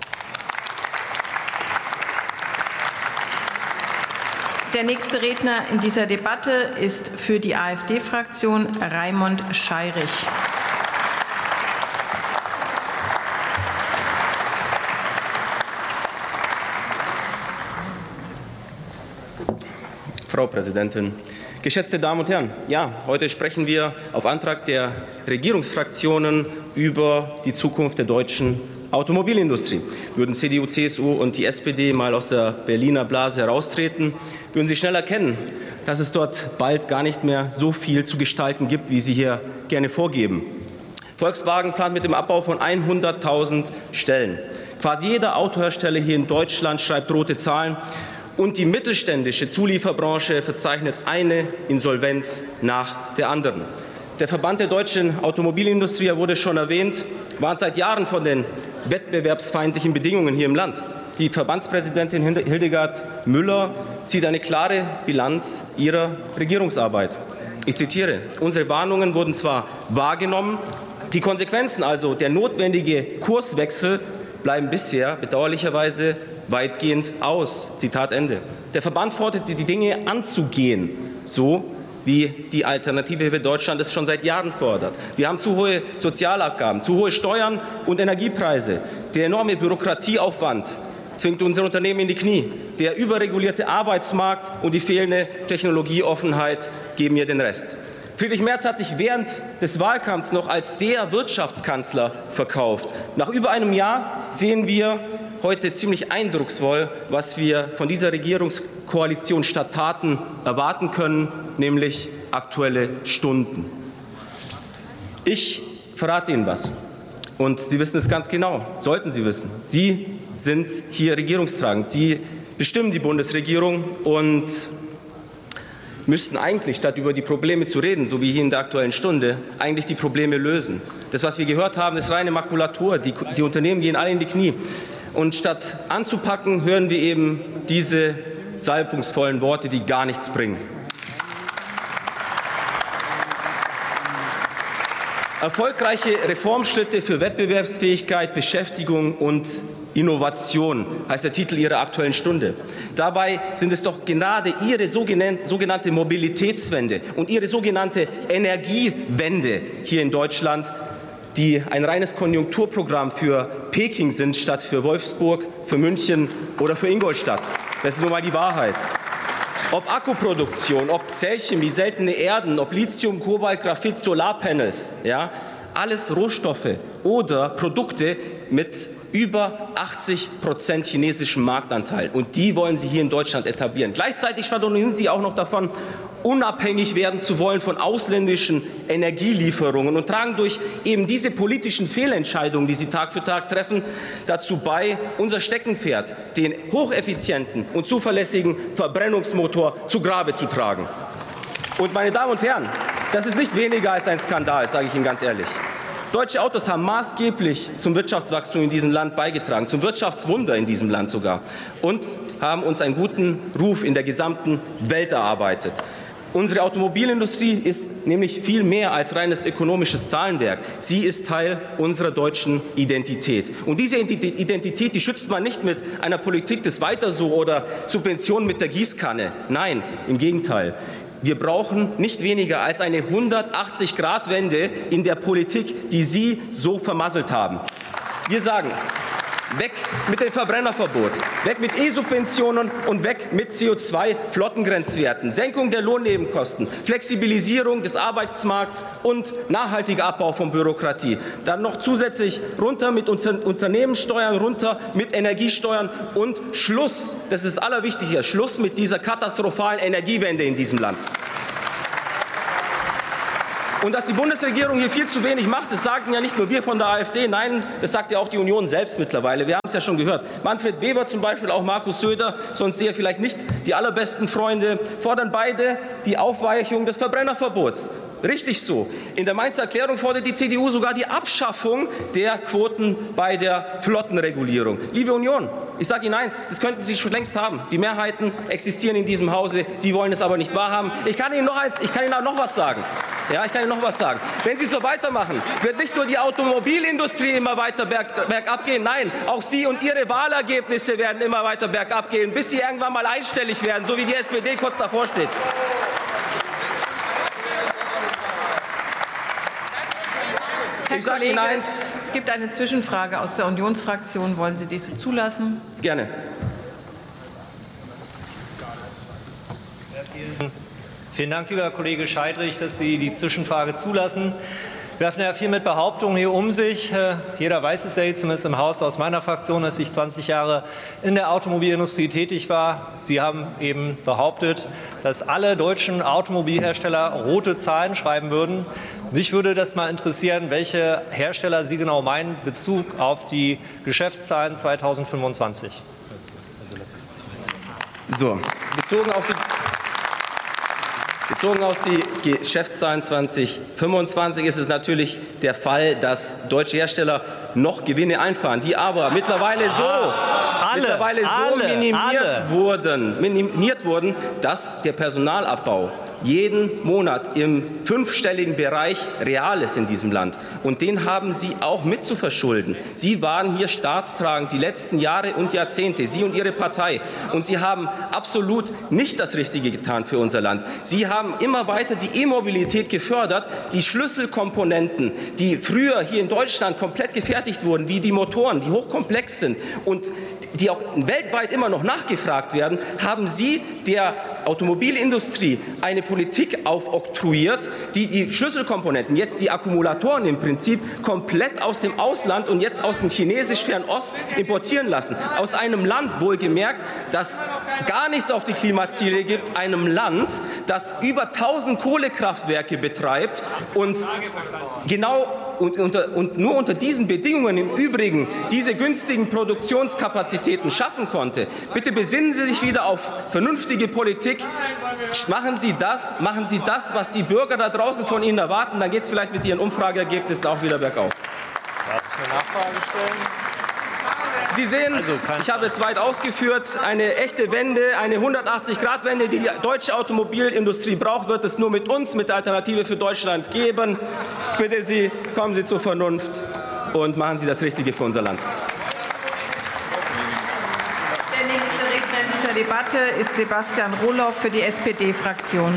Der nächste Redner in dieser Debatte ist für die AfD-Fraktion Raimund Scheirich. Frau Präsidentin, geschätzte Damen und Herren! Ja, heute sprechen wir auf Antrag der Regierungsfraktionen über die Zukunft der deutschen Automobilindustrie. Würden CDU, CSU und die SPD mal aus der Berliner Blase heraustreten, würden Sie schnell erkennen, dass es dort bald gar nicht mehr so viel zu gestalten gibt, wie Sie hier gerne vorgeben. Volkswagen plant mit dem Abbau von 100.000 Stellen. Quasi jeder Autohersteller hier in Deutschland schreibt rote Zahlen. Und die mittelständische Zulieferbranche verzeichnet eine Insolvenz nach der anderen. Der Verband der deutschen Automobilindustrie, er wurde schon erwähnt, warnt seit Jahren von den wettbewerbsfeindlichen Bedingungen hier im Land. Die Verbandspräsidentin Hildegard Müller zieht eine klare Bilanz ihrer Regierungsarbeit. Ich zitiere: Unsere Warnungen wurden zwar wahrgenommen, die Konsequenzen, also der notwendige Kurswechsel, bleiben bisher bedauerlicherweise weitgehend aus. Zitat Ende. Der Verband fordert, die Dinge anzugehen, so wie die Alternative für Deutschland es schon seit Jahren fordert. Wir haben zu hohe Sozialabgaben, zu hohe Steuern und Energiepreise. Der enorme Bürokratieaufwand zwingt unsere Unternehmen in die Knie. Der überregulierte Arbeitsmarkt und die fehlende Technologieoffenheit geben hier den Rest. Friedrich Merz hat sich während des Wahlkampfs noch als der Wirtschaftskanzler verkauft. Nach über einem Jahr sehen wir heute ziemlich eindrucksvoll, was wir von dieser Regierungskoalition statt Taten erwarten können, nämlich Aktuelle Stunden. Ich verrate Ihnen was. Und Sie wissen es ganz genau, sollten Sie wissen. Sie sind hier regierungstragend. Sie bestimmen die Bundesregierung und müssten eigentlich, statt über die Probleme zu reden, so wie hier in der Aktuellen Stunde, eigentlich die Probleme lösen. Das, was wir gehört haben, ist reine Makulatur. Die Unternehmen gehen alle in die Knie. Und statt anzupacken, hören wir eben diese salbungsvollen Worte, die gar nichts bringen. Erfolgreiche Reformschritte für Wettbewerbsfähigkeit, Beschäftigung und Innovation heißt der Titel Ihrer Aktuellen Stunde. Dabei sind es doch gerade Ihre sogenannte Mobilitätswende und Ihre sogenannte Energiewende hier in Deutschland, die ein reines Konjunkturprogramm für Peking sind, statt für Wolfsburg, für München oder für Ingolstadt. Das ist nun mal die Wahrheit. Ob Akkuproduktion, ob Zellchemie, seltene Erden, ob Lithium, Kobalt, Graphit, Solarpanels, ja, alles Rohstoffe oder Produkte mit über 80% chinesischem Marktanteil. Und die wollen Sie hier in Deutschland etablieren. Gleichzeitig schwadronieren Sie auch noch davon, unabhängig werden zu wollen von ausländischen Energielieferungen und tragen durch eben diese politischen Fehlentscheidungen, die Sie Tag für Tag treffen, dazu bei, unser Steckenpferd, den hocheffizienten und zuverlässigen Verbrennungsmotor, zu Grabe zu tragen. Und meine Damen und Herren, das ist nicht weniger als ein Skandal, sage ich Ihnen ganz ehrlich. Deutsche Autos haben maßgeblich zum Wirtschaftswachstum in diesem Land beigetragen, zum Wirtschaftswunder in diesem Land sogar, und haben uns einen guten Ruf in der gesamten Welt erarbeitet. Unsere Automobilindustrie ist nämlich viel mehr als reines ökonomisches Zahlenwerk. Sie ist Teil unserer deutschen Identität. Und diese Identität, die schützt man nicht mit einer Politik des Weiter so oder Subventionen mit der Gießkanne. Nein, im Gegenteil. Wir brauchen nicht weniger als eine 180-Grad-Wende in der Politik, die Sie so vermasselt haben. Wir sagen, Weg mit dem Verbrennerverbot, weg mit E-Subventionen und weg mit CO2-Flottengrenzwerten, Senkung der Lohnnebenkosten, Flexibilisierung des Arbeitsmarkts und nachhaltiger Abbau von Bürokratie. Dann noch zusätzlich runter mit Unternehmenssteuern, runter mit Energiesteuern und Schluss, das ist das Allerwichtigste, Schluss mit dieser katastrophalen Energiewende in diesem Land. Und dass die Bundesregierung hier viel zu wenig macht, das sagen ja nicht nur wir von der AfD, nein, das sagt ja auch die Union selbst mittlerweile. Wir haben es ja schon gehört. Manfred Weber zum Beispiel, auch Markus Söder, sonst eher vielleicht nicht die allerbesten Freunde, fordern beide die Aufweichung des Verbrennerverbots. Richtig so. In der Mainzer Erklärung fordert die CDU sogar die Abschaffung der Quoten bei der Flottenregulierung. Liebe Union, ich sage Ihnen eins, das könnten Sie schon längst haben. Die Mehrheiten existieren in diesem Hause, Sie wollen es aber nicht wahrhaben. Ich kann Ihnen noch was sagen. Ja, ich kann Ihnen noch was sagen. Wenn Sie so weitermachen, wird nicht nur die Automobilindustrie immer weiter bergab gehen, nein, auch Sie und Ihre Wahlergebnisse werden immer weiter bergab gehen, bis Sie irgendwann mal einstellig werden, so wie die SPD kurz davor steht. Ich sage Ihnen eins. Es gibt eine Zwischenfrage aus der Unionsfraktion. Wollen Sie diese zulassen? Gerne. Vielen Dank, lieber Kollege Scheidrich, dass Sie die Zwischenfrage zulassen. Wir werfen ja viel mit Behauptungen hier um sich. Jeder weiß es ja, zumindest im Haus aus meiner Fraktion, dass ich 20 Jahre in der Automobilindustrie tätig war. Sie haben eben behauptet, dass alle deutschen Automobilhersteller rote Zahlen schreiben würden. Mich würde das mal interessieren, welche Hersteller Sie genau meinen in Bezug auf die Geschäftszahlen 2025. So, bezogen auf die Geschäftszahlen 2025 ist es natürlich der Fall, dass deutsche Hersteller noch Gewinne einfahren, die aber mittlerweile so minimiert wurden, dass der Personalabbau jeden Monat im 5-stelligen Bereich real ist in diesem Land. Und den haben Sie auch mit zu verschulden. Sie waren hier staatstragend die letzten Jahre und Jahrzehnte, Sie und Ihre Partei. Und Sie haben absolut nicht das Richtige getan für unser Land. Sie haben immer weiter die E-Mobilität gefördert, die Schlüsselkomponenten, die früher hier in Deutschland komplett gefertigt wurden, wie die Motoren, die hochkomplex sind und die auch weltweit immer noch nachgefragt werden, haben Sie der Automobilindustrie eine Politik aufoktroyiert, die die Schlüsselkomponenten, jetzt die Akkumulatoren im Prinzip, komplett aus dem Ausland und jetzt aus dem chinesisch-Fernost importieren lassen. Aus einem Land, wohlgemerkt, das gar nichts auf die Klimaziele gibt, einem Land, das über 1000 Kohlekraftwerke betreibt und nur unter diesen Bedingungen im Übrigen diese günstigen Produktionskapazitäten schaffen konnte. Bitte besinnen Sie sich wieder auf vernünftige Politik. Machen Sie das, was die Bürger da draußen von Ihnen erwarten. Dann geht es vielleicht mit Ihren Umfrageergebnissen auch wieder bergauf. Darf ich eine Nachfrage stellen? Sie sehen, ich habe jetzt weit ausgeführt, eine echte Wende, eine 180-Grad-Wende, die die deutsche Automobilindustrie braucht, wird es nur mit uns, mit der Alternative für Deutschland geben. Ich bitte Sie, kommen Sie zur Vernunft und machen Sie das Richtige für unser Land. Der nächste Redner in dieser Debatte ist Sebastian Rohloff für die SPD-Fraktion.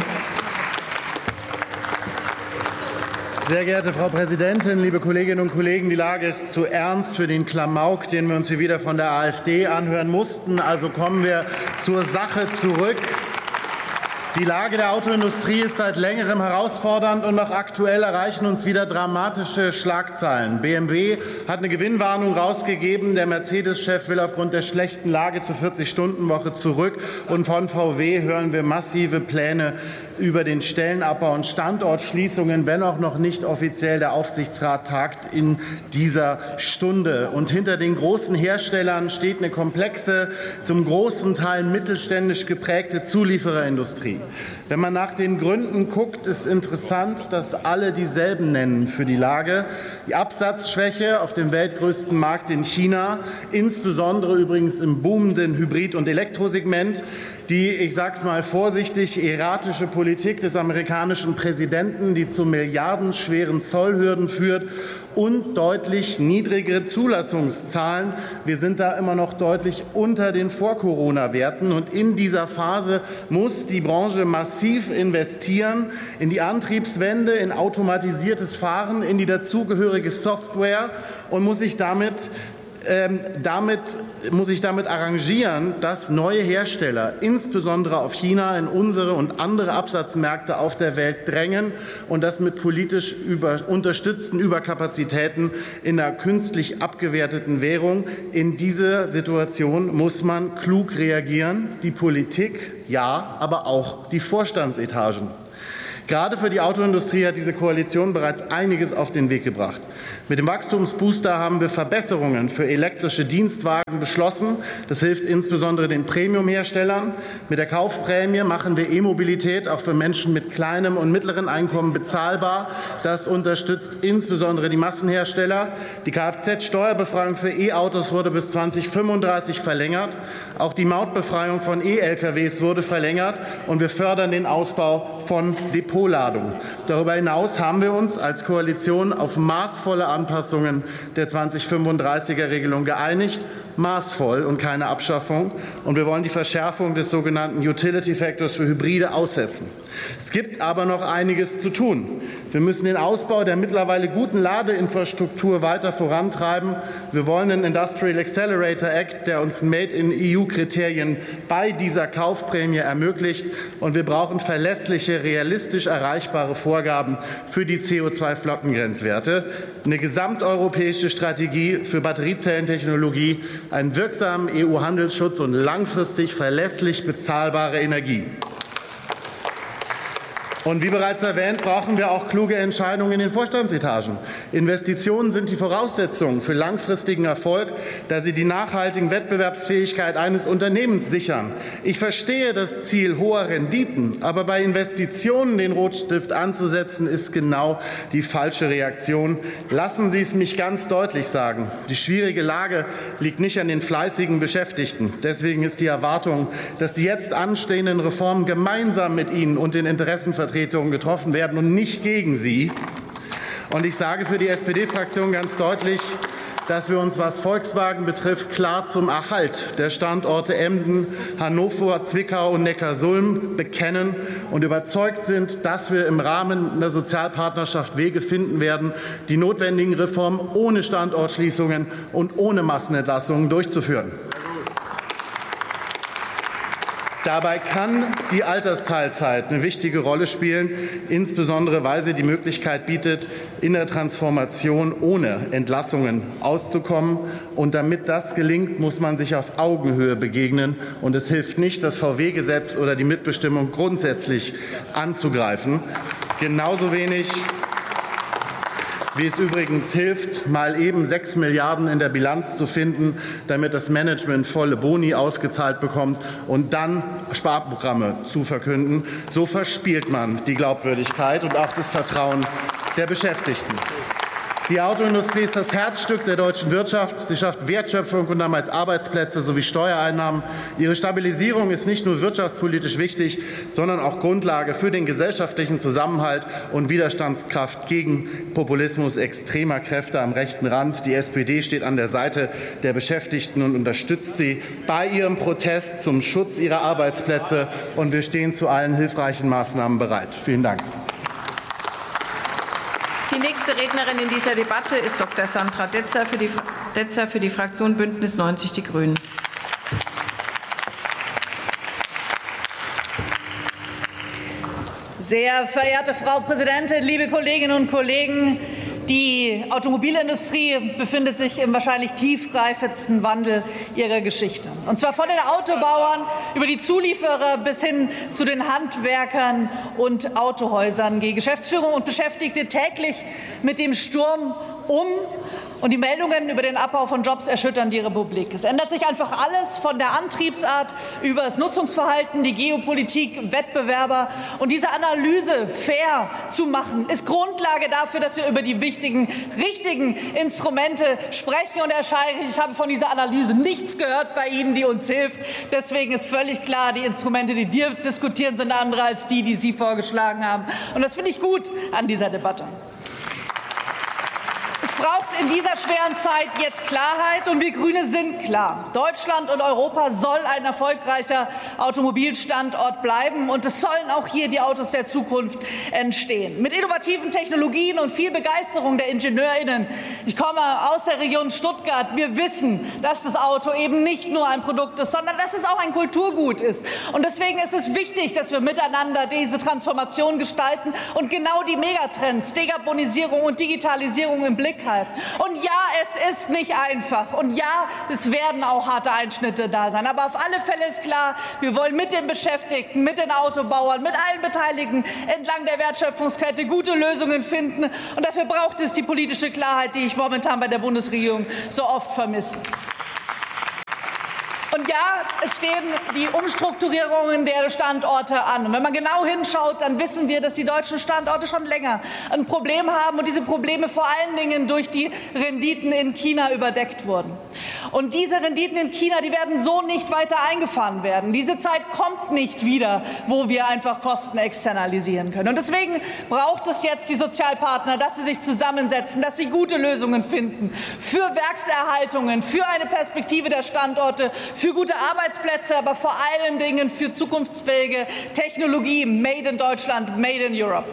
Sehr geehrte Frau Präsidentin, liebe Kolleginnen und Kollegen, die Lage ist zu ernst für den Klamauk, den wir uns hier wieder von der AfD anhören mussten. Also kommen wir zur Sache zurück. Die Lage der Autoindustrie ist seit längerem herausfordernd und auch aktuell erreichen uns wieder dramatische Schlagzeilen. BMW hat eine Gewinnwarnung rausgegeben. Der Mercedes-Chef will aufgrund der schlechten Lage zur 40-Stunden-Woche zurück. Und von VW hören wir massive Pläne über den Stellenabbau und Standortschließungen, wenn auch noch nicht offiziell der Aufsichtsrat tagt in dieser Stunde. Und hinter den großen Herstellern steht eine komplexe, zum großen Teil mittelständisch geprägte Zuliefererindustrie. Wenn man nach den Gründen guckt, ist interessant, dass alle dieselben nennen für die Lage. Die Absatzschwäche auf dem weltgrößten Markt in China, insbesondere übrigens im boomenden Hybrid- und Elektrosegment, die, ich sage es mal vorsichtig, erratische Politik des amerikanischen Präsidenten, die zu milliardenschweren Zollhürden führt, und deutlich niedrigere Zulassungszahlen. Wir sind da immer noch deutlich unter den Vor-Corona-Werten. Und in dieser Phase muss die Branche massiv investieren in die Antriebswende, in automatisiertes Fahren, in die dazugehörige Software und muss sich damit muss sich damit arrangieren, dass neue Hersteller, insbesondere auf China, in unsere und andere Absatzmärkte auf der Welt drängen und das mit politisch unterstützten Überkapazitäten in einer künstlich abgewerteten Währung. In dieser Situation muss man klug reagieren, die Politik, ja, aber auch die Vorstandsetagen. Gerade für die Autoindustrie hat diese Koalition bereits einiges auf den Weg gebracht. Mit dem Wachstumsbooster haben wir Verbesserungen für elektrische Dienstwagen beschlossen. Das hilft insbesondere den Premiumherstellern. Mit der Kaufprämie machen wir E-Mobilität auch für Menschen mit kleinem und mittleren Einkommen bezahlbar. Das unterstützt insbesondere die Massenhersteller. Die Kfz-Steuerbefreiung für E-Autos wurde bis 2035 verlängert. Auch die Mautbefreiung von E-LKWs wurde verlängert. Und wir fördern den Ausbau von Depotladung. Darüber hinaus haben wir uns als Koalition auf maßvolle Anpassungen der 2035er-Regelung geeinigt. Maßvoll und keine Abschaffung. Und wir wollen die Verschärfung des sogenannten Utility Factors für Hybride aussetzen. Es gibt aber noch einiges zu tun. Wir müssen den Ausbau der mittlerweile guten Ladeinfrastruktur weiter vorantreiben. Wir wollen einen Industrial Accelerator Act, der uns Made-in-EU-Kriterien bei dieser Kaufprämie ermöglicht. Und wir brauchen verlässliche, realistisch erreichbare Vorgaben für die CO2-Flottengrenzwerte, eine gesamteuropäische Strategie für Batteriezellentechnologie, einen wirksamen EU-Handelsschutz und langfristig verlässlich bezahlbare Energie. Und wie bereits erwähnt, brauchen wir auch kluge Entscheidungen in den Vorstandsetagen. Investitionen sind die Voraussetzung für langfristigen Erfolg, da sie die nachhaltige Wettbewerbsfähigkeit eines Unternehmens sichern. Ich verstehe das Ziel hoher Renditen, aber bei Investitionen den Rotstift anzusetzen, ist genau die falsche Reaktion. Lassen Sie es mich ganz deutlich sagen. Die schwierige Lage liegt nicht an den fleißigen Beschäftigten. Deswegen ist die Erwartung, dass die jetzt anstehenden Reformen gemeinsam mit Ihnen und den Interessenvertretungen getroffen werden und nicht gegen sie. Und ich sage für die SPD-Fraktion ganz deutlich, dass wir uns, was Volkswagen betrifft, klar zum Erhalt der Standorte Emden, Hannover, Zwickau und Neckarsulm bekennen und überzeugt sind, dass wir im Rahmen der Sozialpartnerschaft Wege finden werden, die notwendigen Reformen ohne Standortschließungen und ohne Massenentlassungen durchzuführen. Dabei kann die Altersteilzeit eine wichtige Rolle spielen, insbesondere weil sie die Möglichkeit bietet, in der Transformation ohne Entlassungen auszukommen. Und damit das gelingt, muss man sich auf Augenhöhe begegnen. Und es hilft nicht, das VW-Gesetz oder die Mitbestimmung grundsätzlich anzugreifen. Genauso wenig wie es übrigens hilft, mal eben 6 Milliarden in der Bilanz zu finden, damit das Management volle Boni ausgezahlt bekommt und dann Sparprogramme zu verkünden. So verspielt man die Glaubwürdigkeit und auch das Vertrauen der Beschäftigten. Die Autoindustrie ist das Herzstück der deutschen Wirtschaft. Sie schafft Wertschöpfung und damit Arbeitsplätze sowie Steuereinnahmen. Ihre Stabilisierung ist nicht nur wirtschaftspolitisch wichtig, sondern auch Grundlage für den gesellschaftlichen Zusammenhalt und Widerstandskraft gegen Populismus extremer Kräfte am rechten Rand. Die SPD steht an der Seite der Beschäftigten und unterstützt sie bei ihrem Protest zum Schutz ihrer Arbeitsplätze. Und wir stehen zu allen hilfreichen Maßnahmen bereit. Vielen Dank. Die nächste Rednerin in dieser Debatte ist Dr. Sandra Detzer für die Fraktion Bündnis 90 Die Grünen. Sehr verehrte Frau Präsidentin, liebe Kolleginnen und Kollegen! Die Automobilindustrie befindet sich im wahrscheinlich tiefgreifendsten Wandel ihrer Geschichte. Und zwar von den Autobauern über die Zulieferer bis hin zu den Handwerkern und Autohäusern gehen Geschäftsführung und Beschäftigte täglich mit dem Sturm um. Und die Meldungen über den Abbau von Jobs erschüttern die Republik. Es ändert sich einfach alles von der Antriebsart über das Nutzungsverhalten, die Geopolitik, Wettbewerber. Und diese Analyse fair zu machen, ist Grundlage dafür, dass wir über die wichtigen, richtigen Instrumente sprechen. Und Herr Scheirig, ich habe von dieser Analyse nichts gehört bei Ihnen, die uns hilft. Deswegen ist völlig klar, die Instrumente, die wir diskutieren, sind andere als die, die Sie vorgeschlagen haben. Und das finde ich gut an dieser Debatte. Es braucht in dieser schweren Zeit jetzt Klarheit, und wir Grüne sind klar. Deutschland und Europa soll ein erfolgreicher Automobilstandort bleiben, und es sollen auch hier die Autos der Zukunft entstehen. Mit innovativen Technologien und viel Begeisterung der IngenieurInnen. Ich komme aus der Region Stuttgart. Wir wissen, dass das Auto eben nicht nur ein Produkt ist, sondern dass es auch ein Kulturgut ist. Und deswegen ist es wichtig, dass wir miteinander diese Transformation gestalten und genau die Megatrends, Dekarbonisierung und Digitalisierung im Blick halten. Und ja, es ist nicht einfach. Und ja, es werden auch harte Einschnitte da sein. Aber auf alle Fälle ist klar, wir wollen mit den Beschäftigten, mit den Autobauern, mit allen Beteiligten entlang der Wertschöpfungskette gute Lösungen finden. Und dafür braucht es die politische Klarheit, die ich momentan bei der Bundesregierung so oft vermisse. Und ja, es stehen die Umstrukturierungen der Standorte an. Und wenn man genau hinschaut, dann wissen wir, dass die deutschen Standorte schon länger ein Problem haben und diese Probleme vor allen Dingen durch die Renditen in China überdeckt wurden. Und diese Renditen in China, die werden so nicht weiter eingefahren werden. Diese Zeit kommt nicht wieder, wo wir einfach Kosten externalisieren können. Und deswegen braucht es jetzt die Sozialpartner, dass sie sich zusammensetzen, dass sie gute Lösungen finden für Werkserhaltungen, für eine Perspektive der Standorte, für gute Arbeitsplätze, aber vor allen Dingen für zukunftsfähige Technologie, made in Deutschland, made in Europe.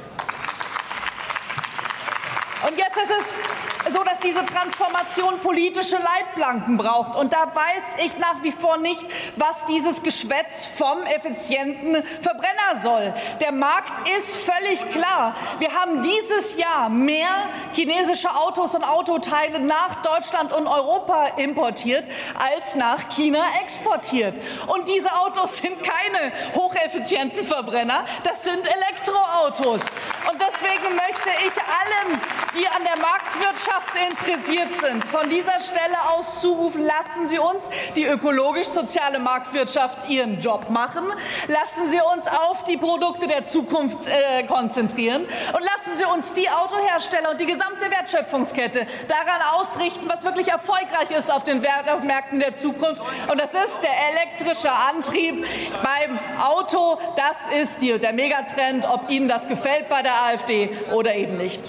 Und jetzt ist es so, dass diese Transformation politische Leitplanken braucht. Und da weiß ich nach wie vor nicht, was dieses Geschwätz vom effizienten Verbrenner soll. Der Markt ist völlig klar. Wir haben dieses Jahr mehr chinesische Autos und Autoteile nach Deutschland und Europa importiert, als nach China exportiert. Und diese Autos sind keine hocheffizienten Verbrenner, das sind Elektroautos. Und deswegen möchte ich allen, die an der Marktwirtschaft interessiert sind, von dieser Stelle aus zurufen: Lassen Sie uns die ökologisch-soziale Marktwirtschaft ihren Job machen. Lassen Sie uns auf die Produkte der Zukunft konzentrieren. Und lassen Sie uns die Autohersteller und die gesamte Wertschöpfungskette daran ausrichten, was wirklich erfolgreich ist auf den Märkten der Zukunft. Und das ist der elektrische Antrieb beim Auto. Das ist der Megatrend, ob Ihnen das gefällt bei der AfD oder eben nicht.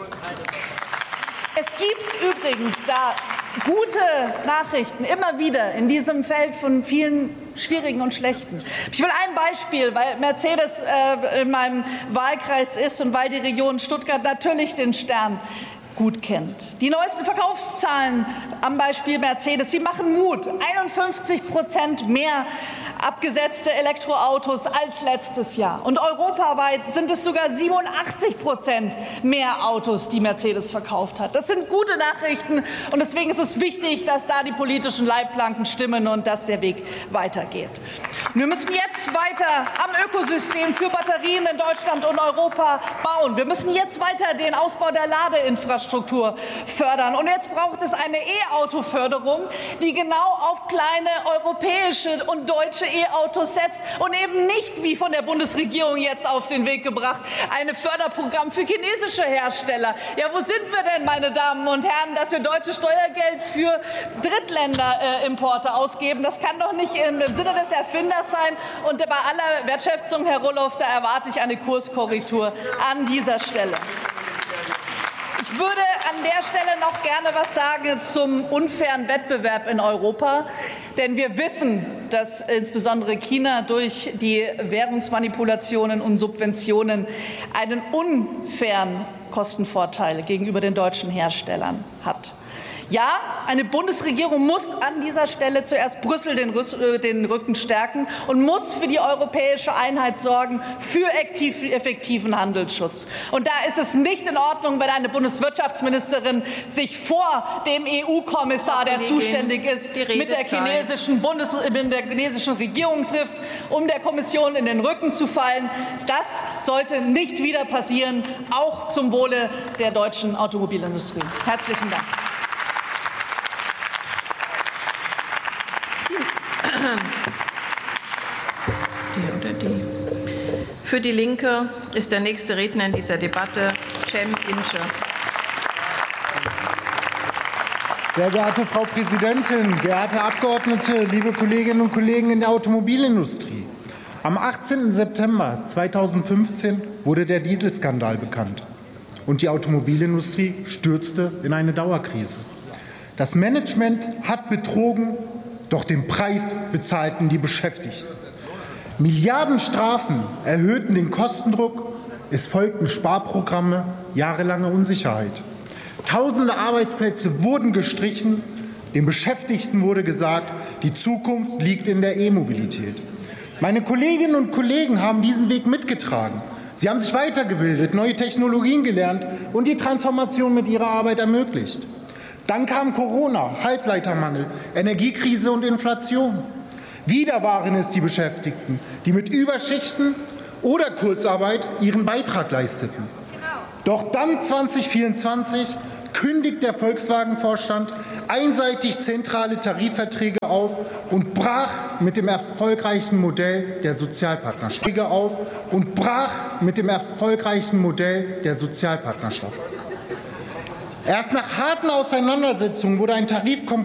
Es gibt übrigens da gute Nachrichten immer wieder in diesem Feld von vielen schwierigen und schlechten. Ich will ein Beispiel, weil Mercedes in meinem Wahlkreis ist und weil die Region Stuttgart natürlich den Stern gut kennt. Die neuesten Verkaufszahlen am Beispiel Mercedes, sie machen Mut. 51% mehr abgesetzte Elektroautos als letztes Jahr. Und europaweit sind es sogar 87% mehr Autos, die Mercedes verkauft hat. Das sind gute Nachrichten, und deswegen ist es wichtig, dass da die politischen Leitplanken stimmen und dass der Weg weitergeht. Und wir müssen jetzt weiter am Ökosystem für Batterien in Deutschland und Europa bauen. Wir müssen jetzt weiter den Ausbau der Ladeinfrastruktur fördern. Und jetzt braucht es eine E-Auto-Förderung, die genau auf kleine europäische und deutsche E-Autos setzt und eben nicht, wie von der Bundesregierung jetzt auf den Weg gebracht, ein Förderprogramm für chinesische Hersteller. Ja, wo sind wir denn, meine Damen und Herren, dass wir deutsches Steuergeld für Drittländer-Importe ausgeben? Das kann doch nicht im Sinne des Erfinders sein. Und bei aller Wertschätzung, Herr Roloff, da erwarte ich eine Kurskorrektur an dieser Stelle. Ich würde an der Stelle noch gerne was sagen zum unfairen Wettbewerb in Europa. Denn wir wissen, dass insbesondere China durch die Währungsmanipulationen und Subventionen einen unfairen Kostenvorteil gegenüber den deutschen Herstellern hat. Ja, eine Bundesregierung muss an dieser Stelle zuerst Brüssel den Rücken stärken und muss für die europäische Einheit sorgen, für effektiven Handelsschutz. Und da ist es nicht in Ordnung, wenn eine Bundeswirtschaftsministerin sich vor dem EU-Kommissar, der zuständig ist, mit der chinesischen Regierung trifft, um der Kommission in den Rücken zu fallen. Das sollte nicht wieder passieren, auch zum Wohle der deutschen Automobilindustrie. Herzlichen Dank. Für die Linke ist der nächste Redner in dieser Debatte Cem Ince. Sehr geehrte Frau Präsidentin, geehrte Abgeordnete, liebe Kolleginnen und Kollegen in der Automobilindustrie! Am 18. September 2015 wurde der Dieselskandal bekannt. und die Automobilindustrie stürzte in eine Dauerkrise. Das Management hat betrogen, doch den Preis bezahlten die Beschäftigten. Milliardenstrafen erhöhten den Kostendruck, es folgten Sparprogramme, jahrelange Unsicherheit. Tausende Arbeitsplätze wurden gestrichen, den Beschäftigten wurde gesagt, die Zukunft liegt in der E-Mobilität. Meine Kolleginnen und Kollegen haben diesen Weg mitgetragen. Sie haben sich weitergebildet, neue Technologien gelernt und die Transformation mit ihrer Arbeit ermöglicht. Dann kam Corona, Halbleitermangel, Energiekrise und Inflation. Wieder waren es die Beschäftigten, die mit Überschichten oder Kurzarbeit ihren Beitrag leisteten. Doch dann 2024 kündigt der Volkswagen-Vorstand einseitig zentrale Tarifverträge auf und brach mit dem erfolgreichen Modell der Sozialpartnerschaft. Erst nach harten Auseinandersetzungen wurde ein Tarifkompromiss